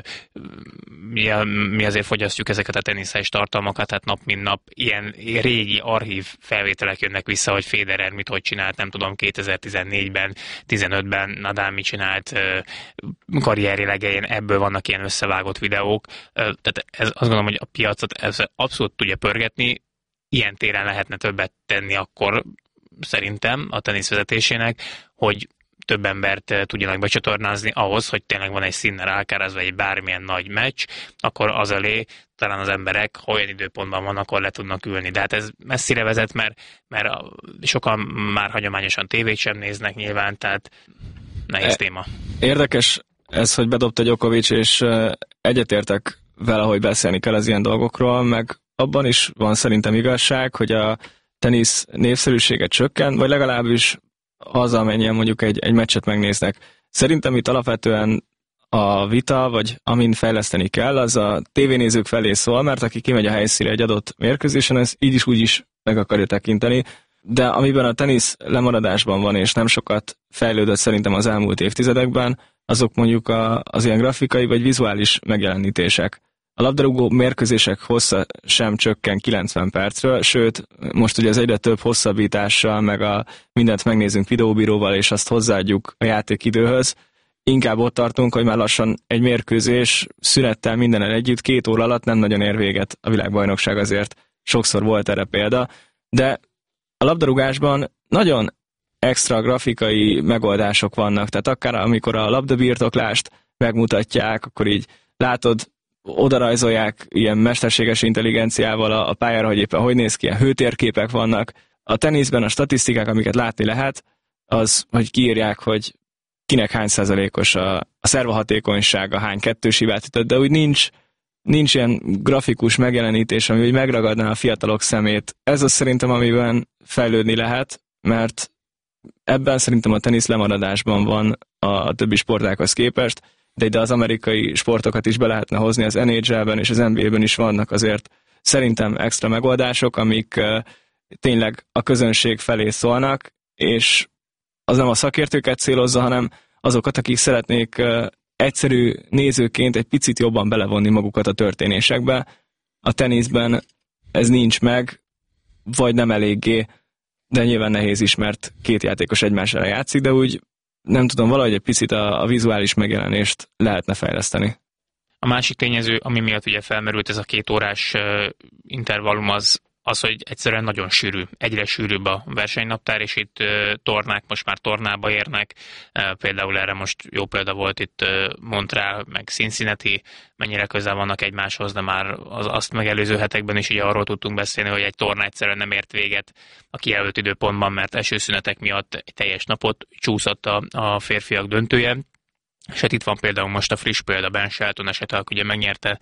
[SPEAKER 6] mi, mi azért fogyasztjuk ezeket a teniszes tartalmakat, tehát nap mint nap ilyen régi archív felvételek jönnek vissza, hogy Federer mit hogy csinált, nem tudom, kétezer-tizennégyben, tizenötben Nadal mit csinált karrierje legején, ebből vannak ilyen összevágott videók, tehát ez, azt gondolom, hogy a piacot ez abszolút tudja pörgetni, ilyen téren lehetne többet tenni akkor szerintem a tenisz vezetésének, hogy több embert tudjanak becsatornázni ahhoz, hogy tényleg van egy Sinner Alcaraz vagy egy bármilyen nagy meccs, akkor az elé talán az emberek, ha olyan időpontban van, akkor le tudnak ülni. De hát ez messzire vezet, mert, mert sokan már hagyományosan tévét sem néznek nyilván, tehát nehéz téma.
[SPEAKER 7] Érdekes ez, hogy bedobta Djokovic, és egyetértek vele, hogy beszélni kell az ilyen dolgokról, meg abban is van szerintem igazság, hogy a tenisz népszerűsége csökken, vagy legalábbis az, amennyien mondjuk egy, egy meccset megnéznek. Szerintem itt alapvetően a vita, vagy amin fejleszteni kell, az a tévénézők felé szól, mert aki kimegy a helyszínre egy adott mérkőzésen, ez így is úgy is meg akarja tekinteni, de amiben a tenisz lemaradásban van, és nem sokat fejlődött szerintem az elmúlt évtizedekben, azok mondjuk a, az ilyen grafikai vagy vizuális megjelenítések. A labdarúgó mérkőzések hossza sem csökken kilencven percről, sőt, most ugye az egyre több hosszabbítással, meg a mindent megnézünk videóbíróval, és azt hozzáadjuk a játékidőhöz. Inkább ott tartunk, hogy már lassan egy mérkőzés szünettel mindenen együtt két óra alatt nem nagyon ér véget a világbajnokság, azért sokszor volt erre példa, de a labdarúgásban nagyon extra grafikai megoldások vannak, tehát akár amikor a labdabirtoklást megmutatják, akkor így látod, odarajzolják ilyen mesterséges intelligenciával a, a pályára, hogy éppen hogy néz ki, ilyen hőtérképek vannak. A teniszben a statisztikák, amiket látni lehet, az, hogy kiírják, hogy kinek hány százalékos a, a szervahatékonysága, hány kettős hibát ütött, de úgy nincs, nincs ilyen grafikus megjelenítés, ami úgy megragadná a fiatalok szemét. Ez az szerintem, amiben fejlődni lehet, mert ebben szerintem a tenisz lemaradásban van a, a többi sportákhoz képest, de ide az amerikai sportokat is be lehetne hozni, az en há el-ben és az en bé á-ben is vannak azért szerintem extra megoldások, amik uh, tényleg a közönség felé szólnak, és az nem a szakértőket célozza, hanem azokat, akik szeretnék uh, egyszerű nézőként egy picit jobban belevonni magukat a történésekbe. A teniszben ez nincs meg, vagy nem eléggé, de nyilván nehéz is, mert két játékos egymással játszik, de úgy nem tudom, valahogy egy picit a, a vizuális megjelenést lehetne fejleszteni.
[SPEAKER 6] A másik tényező, ami miatt ugye felmerült ez a két órás uh, intervallum, az, az, hogy egyszerűen nagyon sűrű, egyre sűrűbb a versenynaptár, és itt uh, tornák most már tornába érnek. Uh, például erre most jó példa volt itt uh, Montreal, meg Cincinnati, mennyire közel vannak egymáshoz, de már az, azt megelőző hetekben is ugye arról tudtunk beszélni, hogy egy torna egyszerűen nem ért véget a kijelölt időpontban, mert esőszünetek miatt egy teljes napot csúszott a, a férfiak döntője. És hát itt van például most a friss példa, Ben Shelton esete, aki ugye megnyerte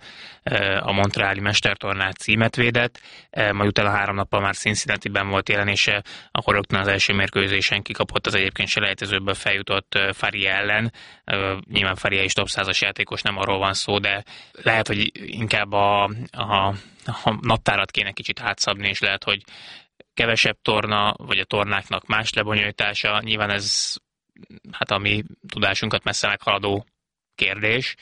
[SPEAKER 6] a Montreali mestertornát, címet védett, majd utána három nappal már Cincinnati-ben volt jelenése, akkor rögtön az első mérkőzésen kikapott az egyébként selejtezőből feljutott Faria ellen. Nyilván Faria is top százas játékos, nem arról van szó, de lehet, hogy inkább a, a, a naptárat kéne kicsit átszabni, és lehet, hogy kevesebb torna, vagy a tornáknak más lebonyolítása, nyilván ez hát a mi tudásunkat messze meghaladó kérdés,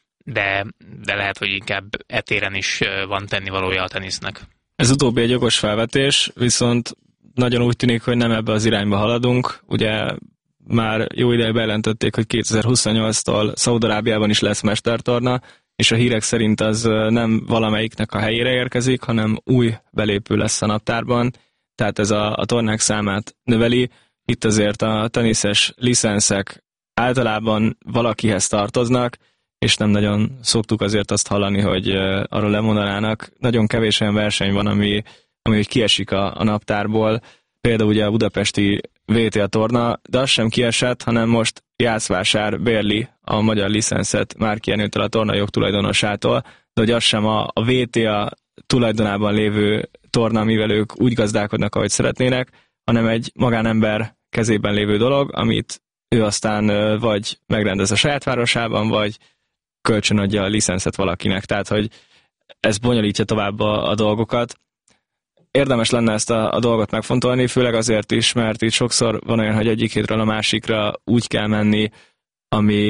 [SPEAKER 6] de, de lehet, hogy inkább etéren is van tennivalója a tenisznek. Ez
[SPEAKER 7] utóbbi egy jogos felvetés, viszont nagyon úgy tűnik, hogy nem ebbe az irányba haladunk. Ugye már jó ideje bejelentették, hogy kétezer-huszonnyolctól Szaúd-Arábiában is lesz mestertorna, és a hírek szerint az nem valamelyiknek a helyére érkezik, hanem új belépő lesz a naptárban, tehát ez a, a tornák számát növeli. Itt azért a teniszes licenszek általában valakihez tartoznak, és nem nagyon szoktuk azért azt hallani, hogy arról lemondanának. Nagyon kevés olyan verseny van, ami, ami úgy kiesik a, a naptárból. Például ugye a budapesti vé té á torna, de az sem kiesett, hanem most Jászvásár bérli a magyar licenszet Márki Jenőtől, a torna jogtulajdonosától, de hogy az sem a, a vé té á tulajdonában lévő torna, mivel ők úgy gazdálkodnak, ahogy szeretnének, hanem egy magánember kezében lévő dolog, amit ő aztán vagy megrendez a saját városában, vagy kölcsönadja a licenszet valakinek. Tehát, hogy ez bonyolítja tovább a, a dolgokat. Érdemes lenne ezt a, a dolgot megfontolni, főleg azért is, mert itt sokszor van olyan, hogy egyik hétről a másikra úgy kell menni, ami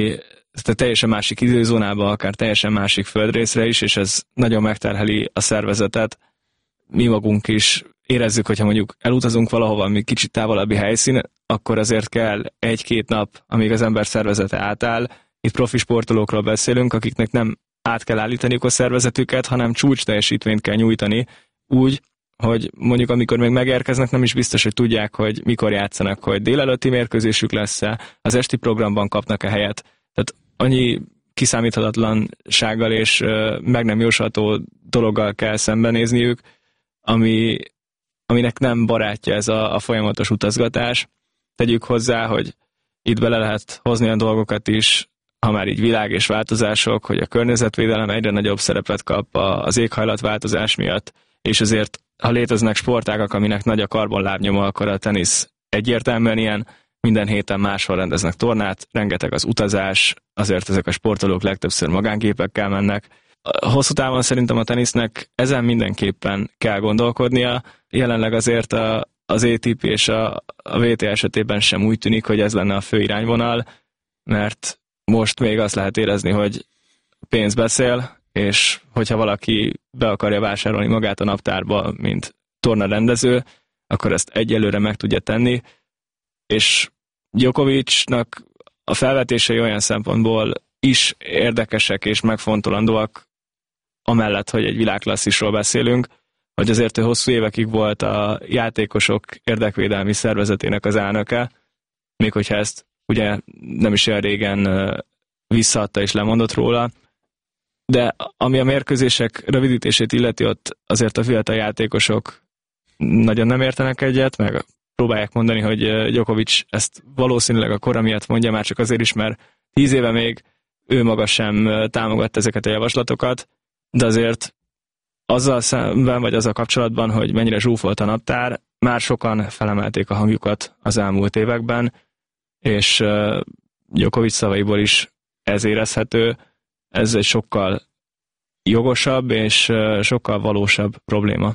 [SPEAKER 7] tehát teljesen másik időzónába, akár teljesen másik földrészre is, és ez nagyon megterheli a szervezetet. Mi magunk is érezzük, hogyha mondjuk elutazunk valahova, ami kicsit távolabbi helyszín, akkor azért kell egy-két nap, amíg az ember szervezete átáll. Itt profi sportolókról beszélünk, akiknek nem át kell állítaniuk a szervezetüket, hanem csúcs teljesítményt kell nyújtani úgy, hogy mondjuk amikor még megérkeznek, nem is biztos, hogy tudják, hogy mikor játszanak, hogy délelőtti mérkőzésük lesz-e, az esti programban kapnak-e helyet. Tehát annyi kiszámíthatatlansággal és meg nem jósolható dologgal kell szembenézniük, ami, aminek nem barátja ez a, a folyamatos utazgatás. Tegyük hozzá, hogy itt bele lehet hozni a dolgokat is, ha már így világ és változások, hogy a környezetvédelem egyre nagyobb szerepet kap az éghajlatváltozás miatt, és azért, ha léteznek sportágak, aminek nagy a karbonlábnyoma, akkor a tenisz egyértelműen ilyen, minden héten máshol rendeznek tornát, rengeteg az utazás, azért ezek a sportolók legtöbbször magángépekkel mennek. Hosszú távon szerintem a tenisznek ezen mindenképpen kell gondolkodnia. Jelenleg azért a, az á té pé és a, a vé té esetében sem úgy tűnik, hogy ez lenne a fő irányvonal, mert most még azt lehet érezni, hogy pénz beszél, és hogyha valaki be akarja vásárolni magát a naptárba, mint tornarendező, akkor ezt egyelőre meg tudja tenni, és Djokovicnak a felvetései olyan szempontból is érdekesek és megfontolandóak, amellett, hogy egy világklasszisról beszélünk, hogy azért ő hosszú évekig volt a játékosok érdekvédelmi szervezetének az elnöke, még hogyha ezt ugye nem is olyan régen visszaadta és lemondott róla, de ami a mérkőzések rövidítését illeti, ott azért a fiatal játékosok nagyon nem értenek egyet, meg próbálják mondani, hogy Djokovic ezt valószínűleg a kora miatt mondja, már csak azért is, mert tíz éve még ő maga sem támogatta ezeket a javaslatokat, de azért azzal szemben, vagy azzal kapcsolatban, hogy mennyire zsúfolt a naptár, már sokan felemelték a hangjukat az elmúlt években, és Djokovic szavaiból is ez érezhető, ez egy sokkal jogosabb és sokkal valósabb probléma.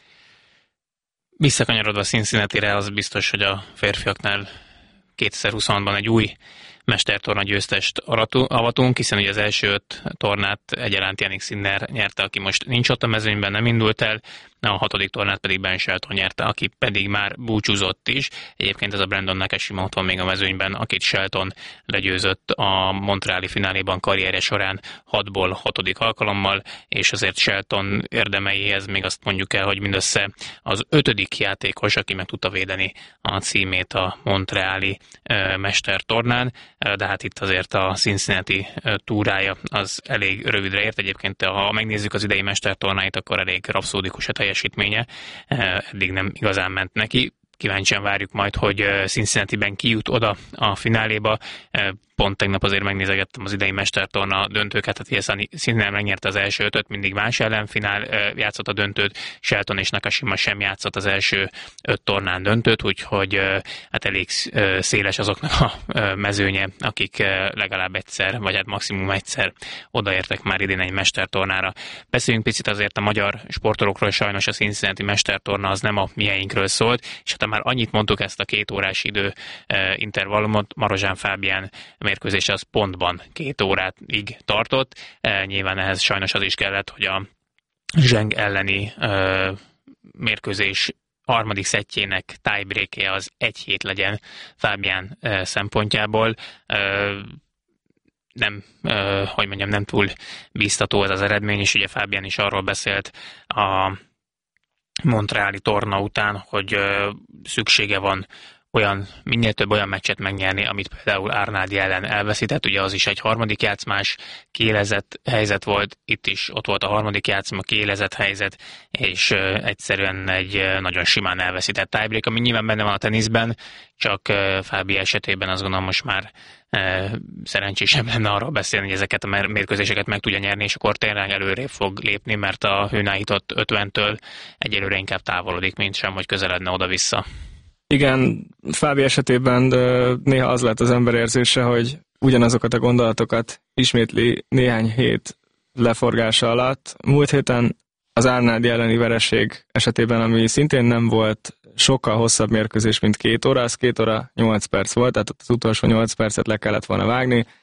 [SPEAKER 6] Visszakanyarodva Cincinnatire, az biztos, hogy a férfiaknál kétezer-huszonban egy új mestertorna győztest avatunk, hiszen ugye az első öt tornát egyaránt Jannik Sinner nyerte, aki most nincs ott a mezőnyben, nem indult el, a hatodik tornát pedig Ben Shelton nyerte, aki pedig már búcsúzott is. Egyébként ez a Brandon Nakashima ott van még a mezőnyben, akit Shelton legyőzött a montreali fináléban karrierje során hatból hatodik alkalommal, és azért Shelton érdemeihez még azt mondjuk el, hogy mindössze az ötödik játékos, aki meg tudta védeni a címét a montreali uh, mestertornán, uh, de hát itt azért a Cincinnati uh, túrája az elég rövidre ért. Egyébként ha megnézzük az idei mestertornáit, akkor elég rapszódikus a teljesítménye, eddig nem igazán ment neki. Kíváncsian várjuk majd, hogy Cincinnatiben kijut oda a fináléba. Pont tegnap azért megnézegettem az idei mestertorna döntőket, tehát ugye Sinner megnyerte az első ötöt, mindig más ellenfinál játszott a döntőt, Shelton és Nakashima sem játszott az első öt tornán döntőt, úgyhogy hát elég széles azoknak a mezőnye, akik legalább egyszer, vagy hát maximum egyszer odaértek már idén egy mestertornára. Beszéljünk picit azért a magyar sportolókról, sajnos a Cincinnati mestertorna az nem a mieinkről szólt, és hát már annyit mondtuk ezt a két órás idő intervallumot, Marozsán Fábián mérkőzése az pontban két óráig tartott. E, nyilván ehhez sajnos az is kellett, hogy a Zheng elleni e, mérkőzés harmadik szettjének tiebreakje az egy hét legyen Fábián e, szempontjából. E, nem, e, hogy mondjam, nem túl biztató ez az eredmény, és ugye Fábián is arról beszélt a montreali torna után, hogy e, szüksége van olyan, minél több olyan meccset megnyerni, amit például Árnádi ellen elveszített, ugye az is egy harmadik játszmás, kiélezett helyzet volt, itt is ott volt a harmadik játszma, kiélezett helyzet, és uh, egyszerűen egy uh, nagyon simán elveszített tiebreak, ami nyilván benne van a teniszben, csak uh, Fábi esetében azt gondolom most már uh, szerencsésebb lenne arról beszélni, hogy ezeket a mérkőzéseket meg tudja nyerni, és akkor tényleg előrébb fog lépni, mert a hőnállított ötventől egyelőre inkább távolodik, mint sem, hogy közeledne oda-vissza.
[SPEAKER 7] Igen, Fábi esetében néha az lett az ember érzése, hogy ugyanazokat a gondolatokat ismétli néhány hét leforgása alatt. Múlt héten az Árnádi elleni vereség esetében, ami szintén nem volt sokkal hosszabb mérkőzés, mint két óra, az két óra nyolc perc volt, tehát az utolsó nyolc percet le kellett volna vágni.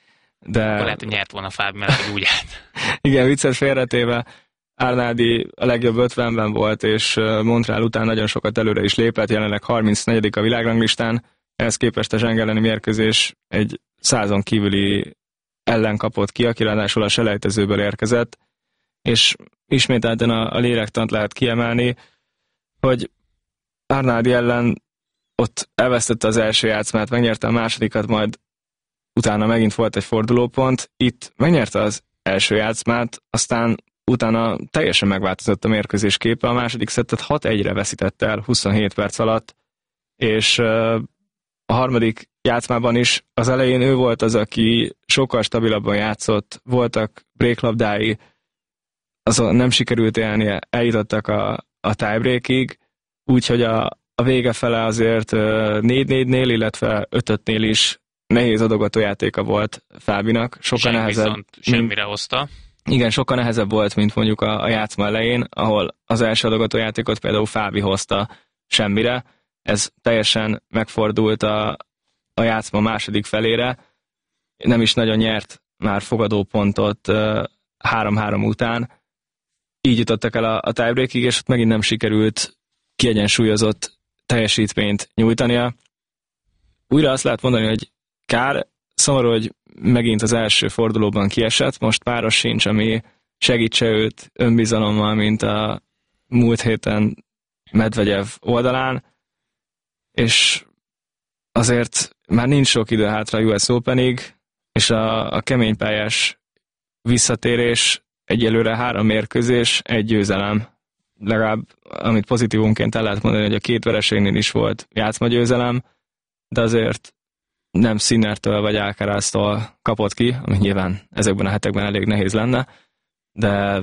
[SPEAKER 7] de...
[SPEAKER 6] Akkor lehet, hogy nyert volna Fábi, mert úgy állt.
[SPEAKER 7] Igen, viccet félretéve, Arnaldi a legjobb ötvenben volt, és Montreal után nagyon sokat előre is lépett, jelenleg harmincnegyedik a világranglistán, ehhez képest a Zseng elleni mérkőzés egy százon kívüli ellen kapott ki, aki ráadásul a selejtezőből érkezett, és ismételten a, a lélektant lehet kiemelni, hogy Arnaldi ellen ott elvesztette az első játszmát, megnyerte a másodikat, majd utána megint volt egy fordulópont, itt megnyerte az első játszmát, aztán utána teljesen megváltozott a mérkőzés képe, a második szettet hat egyre veszítette el huszonhét perc alatt, és a harmadik játszmában is az elején ő volt az, aki sokkal stabilabban játszott, voltak breaklabdái, azon nem sikerült élnie, eljutottak a, a tiebreakig, úgyhogy a, a vége fele azért négy-négynél, illetve öt-ötnél is nehéz adogató játéka volt Fábinak. Sokkal nehezebb.
[SPEAKER 6] Viszont semmire hozta.
[SPEAKER 7] Igen, sokkal nehezebb volt, mint mondjuk a, a játszma elején, ahol az első adogató játékot például Fábi hozta semmire. Ez teljesen megfordult a, a játszma második felére. Nem is nagyon nyert már fogadópontot három-három után. Így jutottak el a, a tiebreakig, és ott megint nem sikerült kiegyensúlyozott teljesítményt nyújtania. Újra azt lehet mondani, hogy kár, szomorú, hogy megint az első fordulóban kiesett, most páros sincs, ami segítse őt önbizalommal, mint a múlt héten Medvegyev oldalán, és azért már nincs sok idő hátra a U S Openig, és a, a keménypályás visszatérés egyelőre három mérkőzés, egy győzelem. Legalább, amit pozitívunként el lehet mondani, hogy a két vereségnél is volt játszmagyőzelem, de azért nem Sinnertől vagy Alcaraztól kapott ki, ami nyilván ezekben a hetekben elég nehéz lenne, de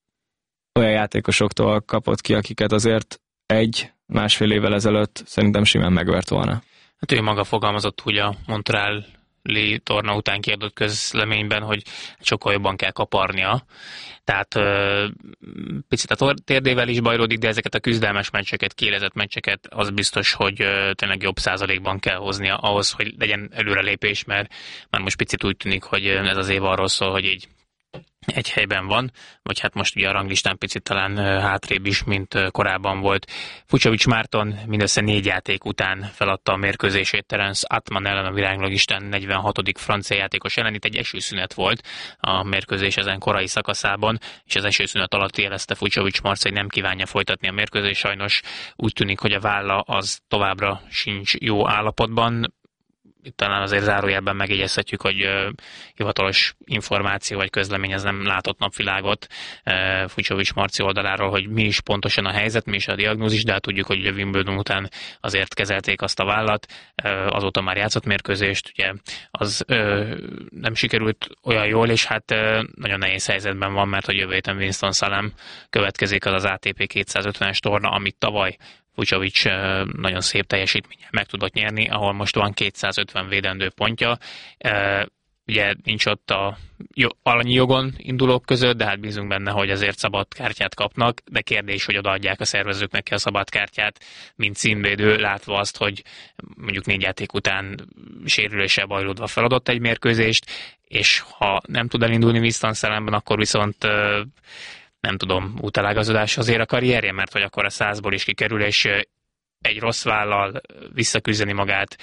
[SPEAKER 7] olyan játékosoktól kapott ki, akiket azért egy, másfél évvel ezelőtt szerintem simán megvert volna.
[SPEAKER 6] Hát ő maga fogalmazott úgy a Montreali torna után kiadott közleményben, hogy sokkal jobban kell kaparnia. Tehát ö, picit a térdével is bajlódik, de ezeket a küzdelmes meccseket, kiélezett meccseket, az biztos, hogy ö, tényleg jobb százalékban kell hoznia ahhoz, hogy legyen előrelépés, mert már most picit úgy tűnik, hogy ez az év arról szól, hogy így egy helyben van, vagy hát most ugye a ranglistán picit talán hátrébb is, mint korábban volt. Fucsovics Márton mindössze négy játék után feladta a mérkőzését Terence Atman ellen a világranglistán negyvenhatodik francia játékos ellen. Itt egy esőszünet volt a mérkőzés ezen korai szakaszában, és az esőszünet alatt jelezte Fucsovics Marca, hogy nem kívánja folytatni a mérkőzést. Sajnos úgy tűnik, hogy a válla az továbbra sincs jó állapotban. Itt talán azért zárójelben megjegyezhetjük, hogy uh, hivatalos információ vagy közlemény ez nem látott napvilágot uh, Fucsovics Marci oldaláról, hogy mi is pontosan a helyzet, mi is a diagnózis, de hát tudjuk, hogy a Wimbledon után azért kezelték azt a vállat, uh, azóta már játszott mérkőzést, ugye az uh, nem sikerült olyan jól, és hát uh, nagyon nehéz helyzetben van, mert hogy jövő héten Winston-Salem következik, az az á té pé kétszázötvenes torna, amit tavaly Fucsovics nagyon szép teljesítménye meg tudott nyerni, ahol most van kétszázötven védendő pontja. Ugye nincs ott a alanyi jogon indulók között, de hát bízunk benne, hogy azért szabad kártyát kapnak, de kérdés, hogy odaadják a szervezők neki a szabad kártyát, mint címvédő, látva azt, hogy mondjuk négy játék után sérüléssel bajlódva feladott egy mérkőzést, és ha nem tud elindulni Winston-Salemben, akkor viszont nem tudom, útelágazodás azért a karrierje, mert hogy akkor a százból is kikerül, és egy rossz vállal visszaküzdeni magát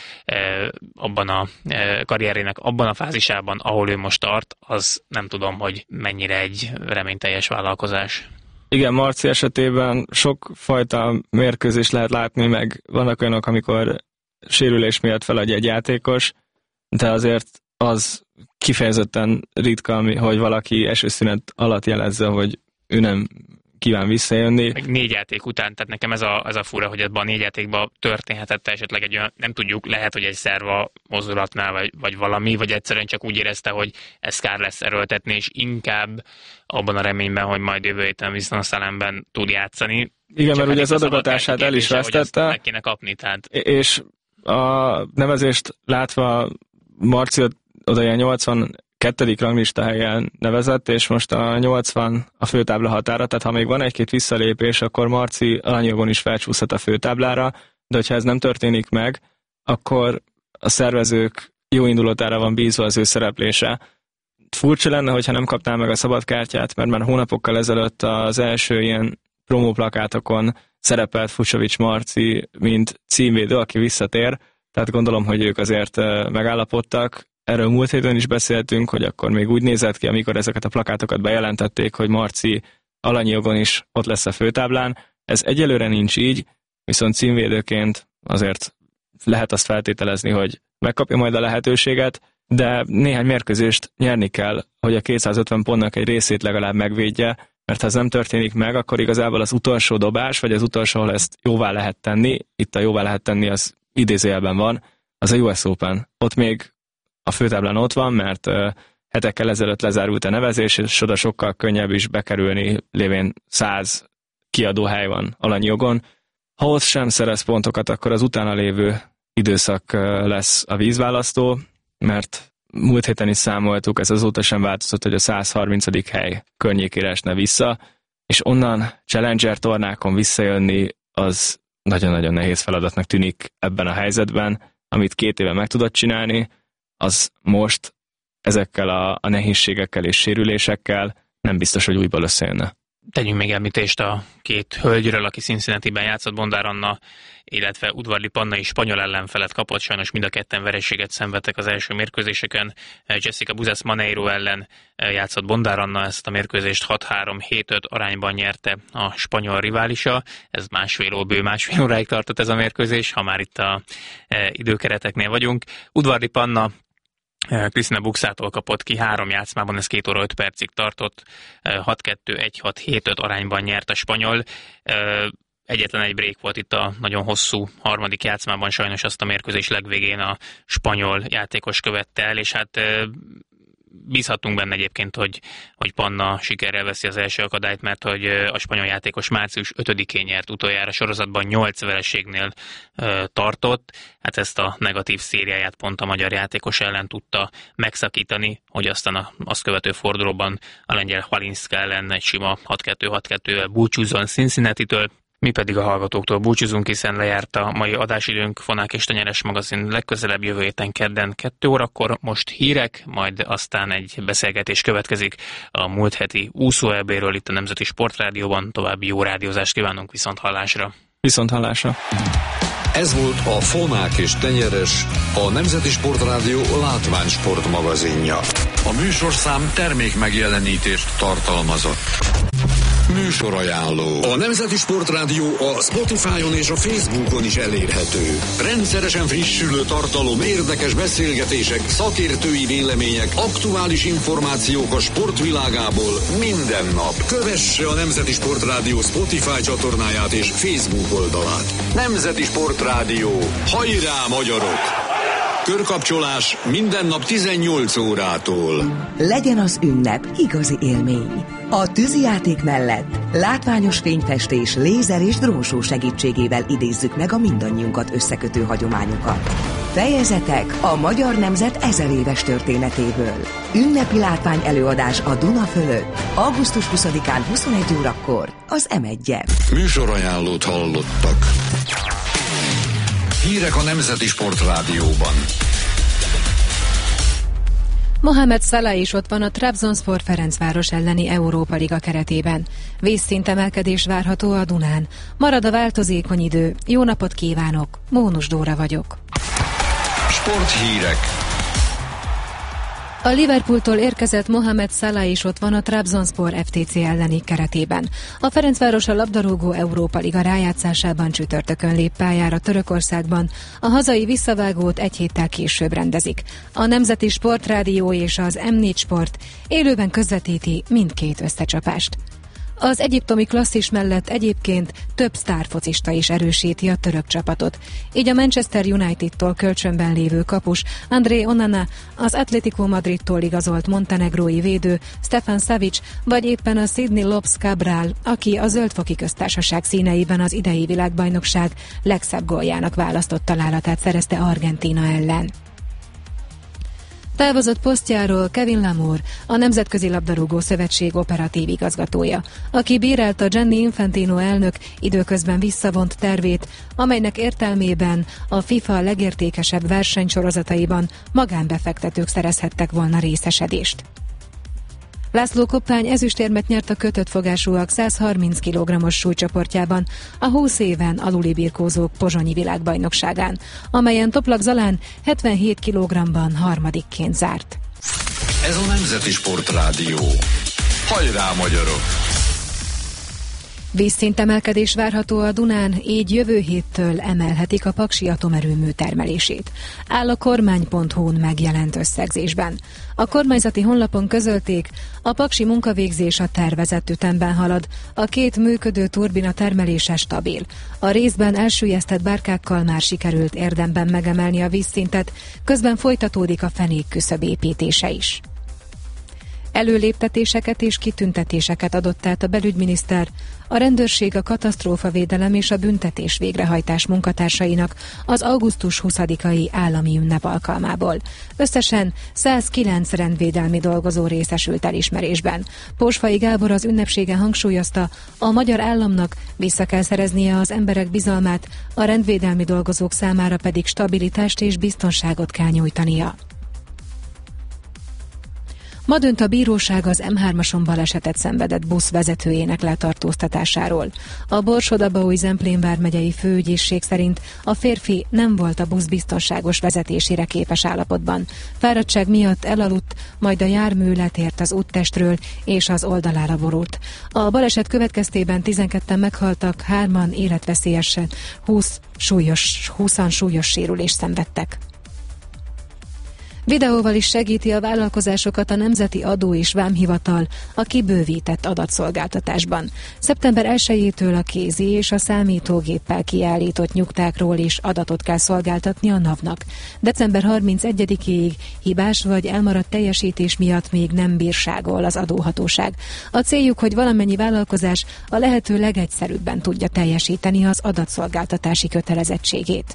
[SPEAKER 6] abban a karrierének, abban a fázisában, ahol ő most tart, az nem tudom, hogy mennyire egy reményteljes vállalkozás.
[SPEAKER 7] Igen, Marci esetében sokfajta mérkőzést lehet látni, meg vannak olyanok, amikor sérülés miatt feladja egy játékos, de azért az kifejezetten ritka, hogy valaki esőszünet alatt jelezze, hogy ő nem kíván visszajönni.
[SPEAKER 6] Meg négy játék után, tehát nekem ez a, ez a fura, hogy ebben a négy játékban történhetett esetleg egy olyan, nem tudjuk, lehet, hogy egy szerva mozdulatnál, vagy, vagy valami, vagy egyszerűen csak úgy érezte, hogy ez kár lesz erőltetni, és inkább abban a reményben, hogy majd jövő héten Winston-Salemben tud játszani.
[SPEAKER 7] Igen, mert ugye az adogatását el is vesztette.
[SPEAKER 6] Meg kéne kapni, tehát.
[SPEAKER 7] És a nevezést látva Marci oda ilyen nyolcvankettedik ranglista helyen nevezett, és most a nyolcvan a főtábla határa, tehát ha még van egy-két visszalépés, akkor Marci alanyogon is felcsúszhat a főtáblára, de hogyha ez nem történik meg, akkor a szervezők jó indulatára van bízva az ő szereplése, furcsa lenne, hogyha nem kapnál meg a szabadkártyát, mert már hónapokkal ezelőtt az első ilyen promóplakátokon szerepelt Fucsovics Marci, mint címvédő, aki visszatér, tehát gondolom, hogy ők azért megállapodtak. Erről múlt héten is beszéltünk, hogy akkor még úgy nézett ki, amikor ezeket a plakátokat bejelentették, hogy Marci alanyi jogon is ott lesz a főtáblán. Ez egyelőre nincs így, viszont címvédőként azért lehet azt feltételezni, hogy megkapja majd a lehetőséget, de néhány mérkőzést nyerni kell, hogy a kétszázötven pontnak egy részét legalább megvédje, mert ha ez nem történik meg, akkor igazából az utolsó dobás, vagy az utolsó, ahol ezt jóvá lehet tenni, itt a jóvá lehet tenni, az idézőjelben van, az a U S Open. Ott még a főtáblán ott van, mert uh, hetekkel ezelőtt lezárult a nevezés, és oda sokkal könnyebb is bekerülni, lévén száz kiadóhely van alanyi jogon. Ha ott sem szerez pontokat, akkor az utána lévő időszak uh, lesz a vízválasztó, mert múlt héten is számoltuk, ez azóta sem változott, hogy a száz harmincadik hely környékére esne vissza, és onnan Challenger tornákon visszajönni, az nagyon-nagyon nehéz feladatnak tűnik ebben a helyzetben, amit két éve meg tudott csinálni, az most ezekkel a, a nehézségekkel és sérülésekkel nem biztos, hogy újból összejönne.
[SPEAKER 6] Tegyünk még említést a két hölgyről, aki Cincinnatiben játszott, Bondár Anna, illetve Udvarli Panna is spanyol ellenfelet kapott, sajnos mind a ketten vereséget szenvedtek az első mérkőzéseken. Jessica Buzász Maneiro ellen játszott Bondár Anna, ezt a mérkőzést hat három hét öt arányban nyerte a spanyol riválisa. Ez másfél ó, bő másfél óráig tartott ez a mérkőzés, ha már itt a időkereteknél vagyunk. Udvarli Panna Krisztina Buxától kapott ki három játszmában, ez két óra öt percig tartott, hat kettő egy hat hét öt arányban nyert a spanyol. Egyetlen egy break volt itt a nagyon hosszú harmadik játszmában, sajnos azt a mérkőzés legvégén a spanyol játékos követte el, és hát bízhatunk benne egyébként, hogy, hogy Panna sikerrel veszi az első akadályt, mert hogy a spanyol játékos március ötödikén nyert utoljára sorozatban, nyolc vereségnél uh, tartott. Hát ezt a negatív szériáját pont a magyar játékos ellen tudta megszakítani, hogy aztán a, azt követő fordulóban a lengyel Halinszka ellen egy sima hat kettő hat kettővel búcsúzzon Cincinnatitől. Mi pedig a hallgatóktól búcsúzunk, hiszen lejárt a mai adásidőnk. Fonák és Tenyeres magazin legközelebb jövő héten kedden kettő órakor. Most hírek, majd aztán egy beszélgetés következik a múlt heti úszó é béről itt a Nemzeti Sportrádióban. További jó rádiózást kívánunk, viszont hallásra.
[SPEAKER 7] Viszont hallásra.
[SPEAKER 2] Ez volt a Fonák és Tenyeres, a Nemzeti Sportrádió látványsport magazinja. A műsorszám termék megjelenítést tartalmazott. Műsorajánló. A Nemzeti Sportrádió a Spotify-on és a Facebookon is elérhető. Rendszeresen frissülő tartalom, érdekes beszélgetések, szakértői vélemények, aktuális információk a sportvilágából minden nap. Kövesse a Nemzeti Sportrádió Spotify csatornáját és Facebook oldalát. Nemzeti Sportrádió. Hajrá, magyarok! Körkapcsolás minden nap tizennyolc órától.
[SPEAKER 8] Legyen az ünnep igazi élmény. A tűzijáték mellett látványos fényfestés, lézer és drónshow segítségével idézzük meg a mindannyiunkat összekötő hagyományokat. Fejezetek a magyar nemzet ezer éves történetéből. Ünnepi látvány előadás a Duna fölött. augusztus huszadikán huszonegy órakor az em egyen.
[SPEAKER 2] Műsorajánlót hallottak. Hírek a Nemzeti Sportrádióban.
[SPEAKER 9] Mohamed Salah is ott van a Trabzonspor Ferencváros elleni Európa Liga keretében. Vízszintemelkedés várható a Dunán. Marad a változékony idő. Jó napot kívánok! Mónus Dóra vagyok.
[SPEAKER 2] Sporthírek.
[SPEAKER 9] A Liverpooltól érkezett Mohamed Salah is ott van a Trabzonspor ef té cé elleni keretében. A Ferencváros a labdarúgó Európa Liga rájátszásában csütörtökön lép pályára Törökországban. A hazai visszavágót egy héttel később rendezik. A Nemzeti Sportrádió és az em négy Sport élőben közvetíti mindkét összecsapást. Az egyiptomi klasszis mellett egyébként több sztárfocista is erősíti a török csapatot. Így a Manchester United-tól kölcsönben lévő kapus André Onana, az Atletico Madridtól igazolt montenegrói védő Stefan Savic, vagy éppen a Sydney Lopes Cabral, aki a Zöldfoki Köztársaság színeiben az idei világbajnokság legszebb góljának választott találatát szerezte Argentína ellen. Távozott posztjáról Kevin Lamour, a Nemzetközi Labdarúgó Szövetség operatív igazgatója, aki bírálta Gianni Infantino elnök időközben visszavont tervét, amelynek értelmében a FIFA legértékesebb versenysorozataiban magánbefektetők szerezhettek volna részesedést. László Koppány ezüstérmet nyert a kötött fogásúak száz harminc kilogrammos súlycsoportjában a húsz éven aluli birkózók pozsonyi világbajnokságán, amelyen Toplak Zalán hetvenhét kilogramban harmadikként zárt.
[SPEAKER 2] Ez a Nemzeti Sportrádió. Hajrá, magyarok!
[SPEAKER 9] Vízszintemelkedés várható a Dunán, így jövő héttől emelhetik a paksi atomerőmű termelését. Áll a kormány pont hu-n megjelent összegzésben. A kormányzati honlapon közölték, a paksi munkavégzés a tervezett ütemben halad, a két működő turbina termelése stabil. A részben elsüllyesztett bárkákkal már sikerült érdemben megemelni a vízszintet, közben folytatódik a fenék küszöb építése is. Előléptetéseket és kitüntetéseket adott át a belügyminiszter, a rendőrség, a katasztrófavédelem és a büntetés végrehajtás munkatársainak az augusztus huszadikai állami ünnep alkalmából. Összesen százkilenc rendvédelmi dolgozó részesült elismerésben. Pósfai Gábor az ünnepségen hangsúlyozta, a magyar államnak vissza kell szereznie az emberek bizalmát, a rendvédelmi dolgozók számára pedig stabilitást és biztonságot kell nyújtania. Ma dönt a bíróság az em hármason balesetet szenvedett busz vezetőjének letartóztatásáról. A Borsod-Abaúj-Zemplén vármegyei főügyészség szerint a férfi nem volt a busz biztonságos vezetésére képes állapotban. Fáradtság miatt elaludt, majd a jármű letért az úttestről és az oldalára borult. A baleset következtében tizenketten meghaltak, hárman életveszélyesen, húsz súlyos, húszan súlyos sérülést szenvedtek. Videóval is segíti a vállalkozásokat a Nemzeti Adó és Vámhivatal a kibővített adatszolgáltatásban. szeptember elsejétől a kézi és a számítógéppel kiállított nyugtákról is adatot kell szolgáltatni a NAV-nak. december harmincegyedikéig hibás vagy elmaradt teljesítés miatt még nem bírságol az adóhatóság. A céljuk, hogy valamennyi vállalkozás a lehető legegyszerűbben tudja teljesíteni az adatszolgáltatási kötelezettségét.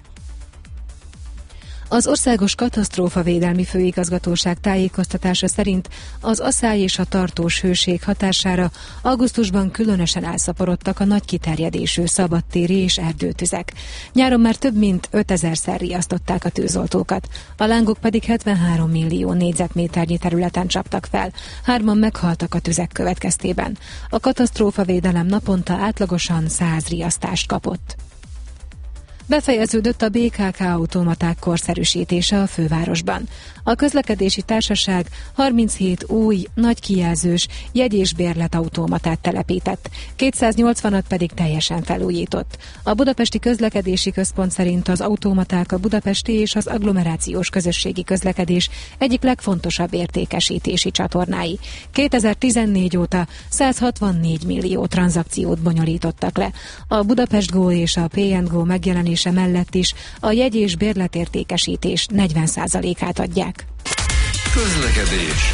[SPEAKER 9] Az Országos Katasztrófavédelmi Főigazgatóság tájékoztatása szerint az aszály és a tartós hőség hatására augusztusban különösen elszaporodtak a nagy kiterjedésű szabadtéri és erdőtüzek. Nyáron már több mint ötezerszer riasztották a tűzoltókat, a lángok pedig hetvenhárom millió négyzetméternyi területen csaptak fel, hárman meghaltak a tüzek következtében. A katasztrófavédelem naponta átlagosan száz riasztást kapott. Befejeződött a bé ká ká automaták korszerűsítése a fővárosban. A közlekedési társaság harminchét új, nagy kijelzős jegy- és bérletautomatát telepített, kétszáznyolcvanat pedig teljesen felújított. A Budapesti Közlekedési Központ szerint az automaták a budapesti és az agglomerációs közösségi közlekedés egyik legfontosabb értékesítési csatornái. kétezer-tizennégy óta száz hatvannégy millió tranzakciót bonyolítottak le. A Budapest Go és a pé and Go megjelenése mellett is a jegy- és bérletértékesítés negyven százalékát adják.
[SPEAKER 2] Közlekedés.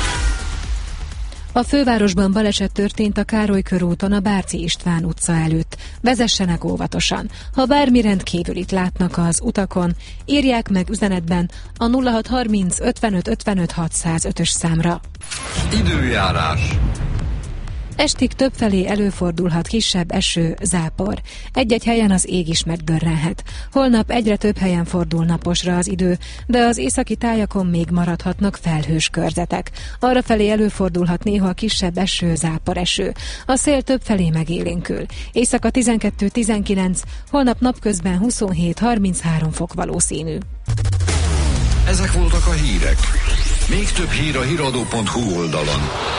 [SPEAKER 9] A fővárosban baleset történt a Károly körúton a Bárci István utca előtt. Vezessenek óvatosan. Ha bármi rendkívülit látnak az utakon, írják meg üzenetben a nulla hat harminc ötvenöt ötvenöt hatszázötös számra.
[SPEAKER 2] Időjárás.
[SPEAKER 9] Estig többfelé előfordulhat kisebb eső, zápor. Egy-egy helyen az ég is meggörrenhet. Holnap egyre több helyen fordul naposra az idő, de az északi tájakon még maradhatnak felhős körzetek. Arrafelé előfordulhat néha kisebb eső, zápor eső. A szél többfelé megélénkül. Éjszaka tizenkettő tizenkilenc, holnap napközben huszonhét harminchárom fok valószínű.
[SPEAKER 2] Ezek voltak a hírek. Még több hír a híradó pont hu oldalon.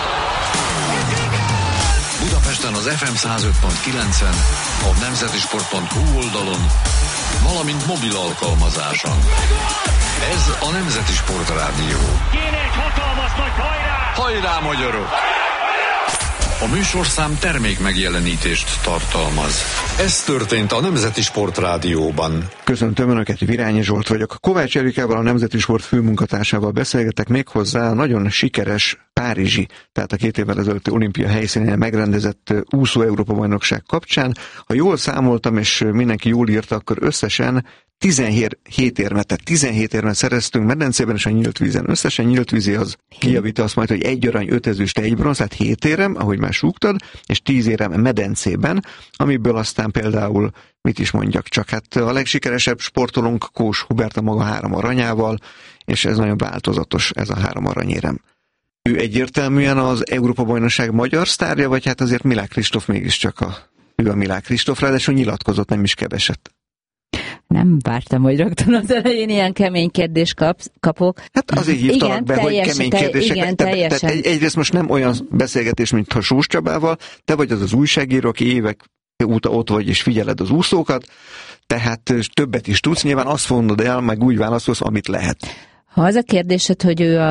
[SPEAKER 2] Budapesten az ef em száz öt pont kilencen, a nemzetisport pont hu oldalon, valamint mobil alkalmazáson. Ez a Nemzeti Sportrádió.
[SPEAKER 5] Kéne egy hatalmas nagy hajrá!
[SPEAKER 2] Hajrá, magyarok! A műsorszám termék megjelenítést tartalmaz. Ez történt a Nemzeti Sportrádióban.
[SPEAKER 1] Köszöntöm Önöket, Virányi Zsolt vagyok. Kovács Erikával, a Nemzeti Sport főmunkatársával beszélgetek méghozzá a nagyon sikeres párizsi, tehát a két évvel ezelőtti olimpia helyszínén megrendezett úszó Európa-bajnokság kapcsán. Ha jól számoltam, és mindenki jól írta, akkor összesen tizenhét érmet, tehát tizenhét érmet szereztünk medencében és a nyílt vízen. Összesen nyílt vízi az kijavítja azt majd, hogy egy arany, öt ezüst, egy bronz, tehát hét érem, ahogy már súgtad, és tíz érem medencében, amiből aztán például, mit is mondjak, csak hát a legsikeresebb sportolónk Kós Hubert a maga három aranyával, és ez nagyon változatos, ez a három aranyérem. ő egyértelműen az Európa-bajnokság magyar sztárja, vagy hát azért Milák Kristóf mégiscsak a, ő a Milák Kristóf, ráadásul nyilatkozott nem is keveset.
[SPEAKER 10] Nem vártam, hogy rögtön az elején ilyen kemény kérdést kap, kapok.
[SPEAKER 1] Hát azért hívtalak igen, be, teljes, hogy kemény
[SPEAKER 10] telj,
[SPEAKER 1] kérdések.
[SPEAKER 10] igen,
[SPEAKER 1] te, tehát egy, egyrészt most nem olyan beszélgetés, mint ha Sós Csabával, te vagy az az újságíró, aki évek óta ott vagy és figyeled az úszókat, tehát többet is tudsz, nyilván azt mondod el, meg úgy válaszolsz, amit lehet.
[SPEAKER 10] Ha az a kérdésed, hogy ő a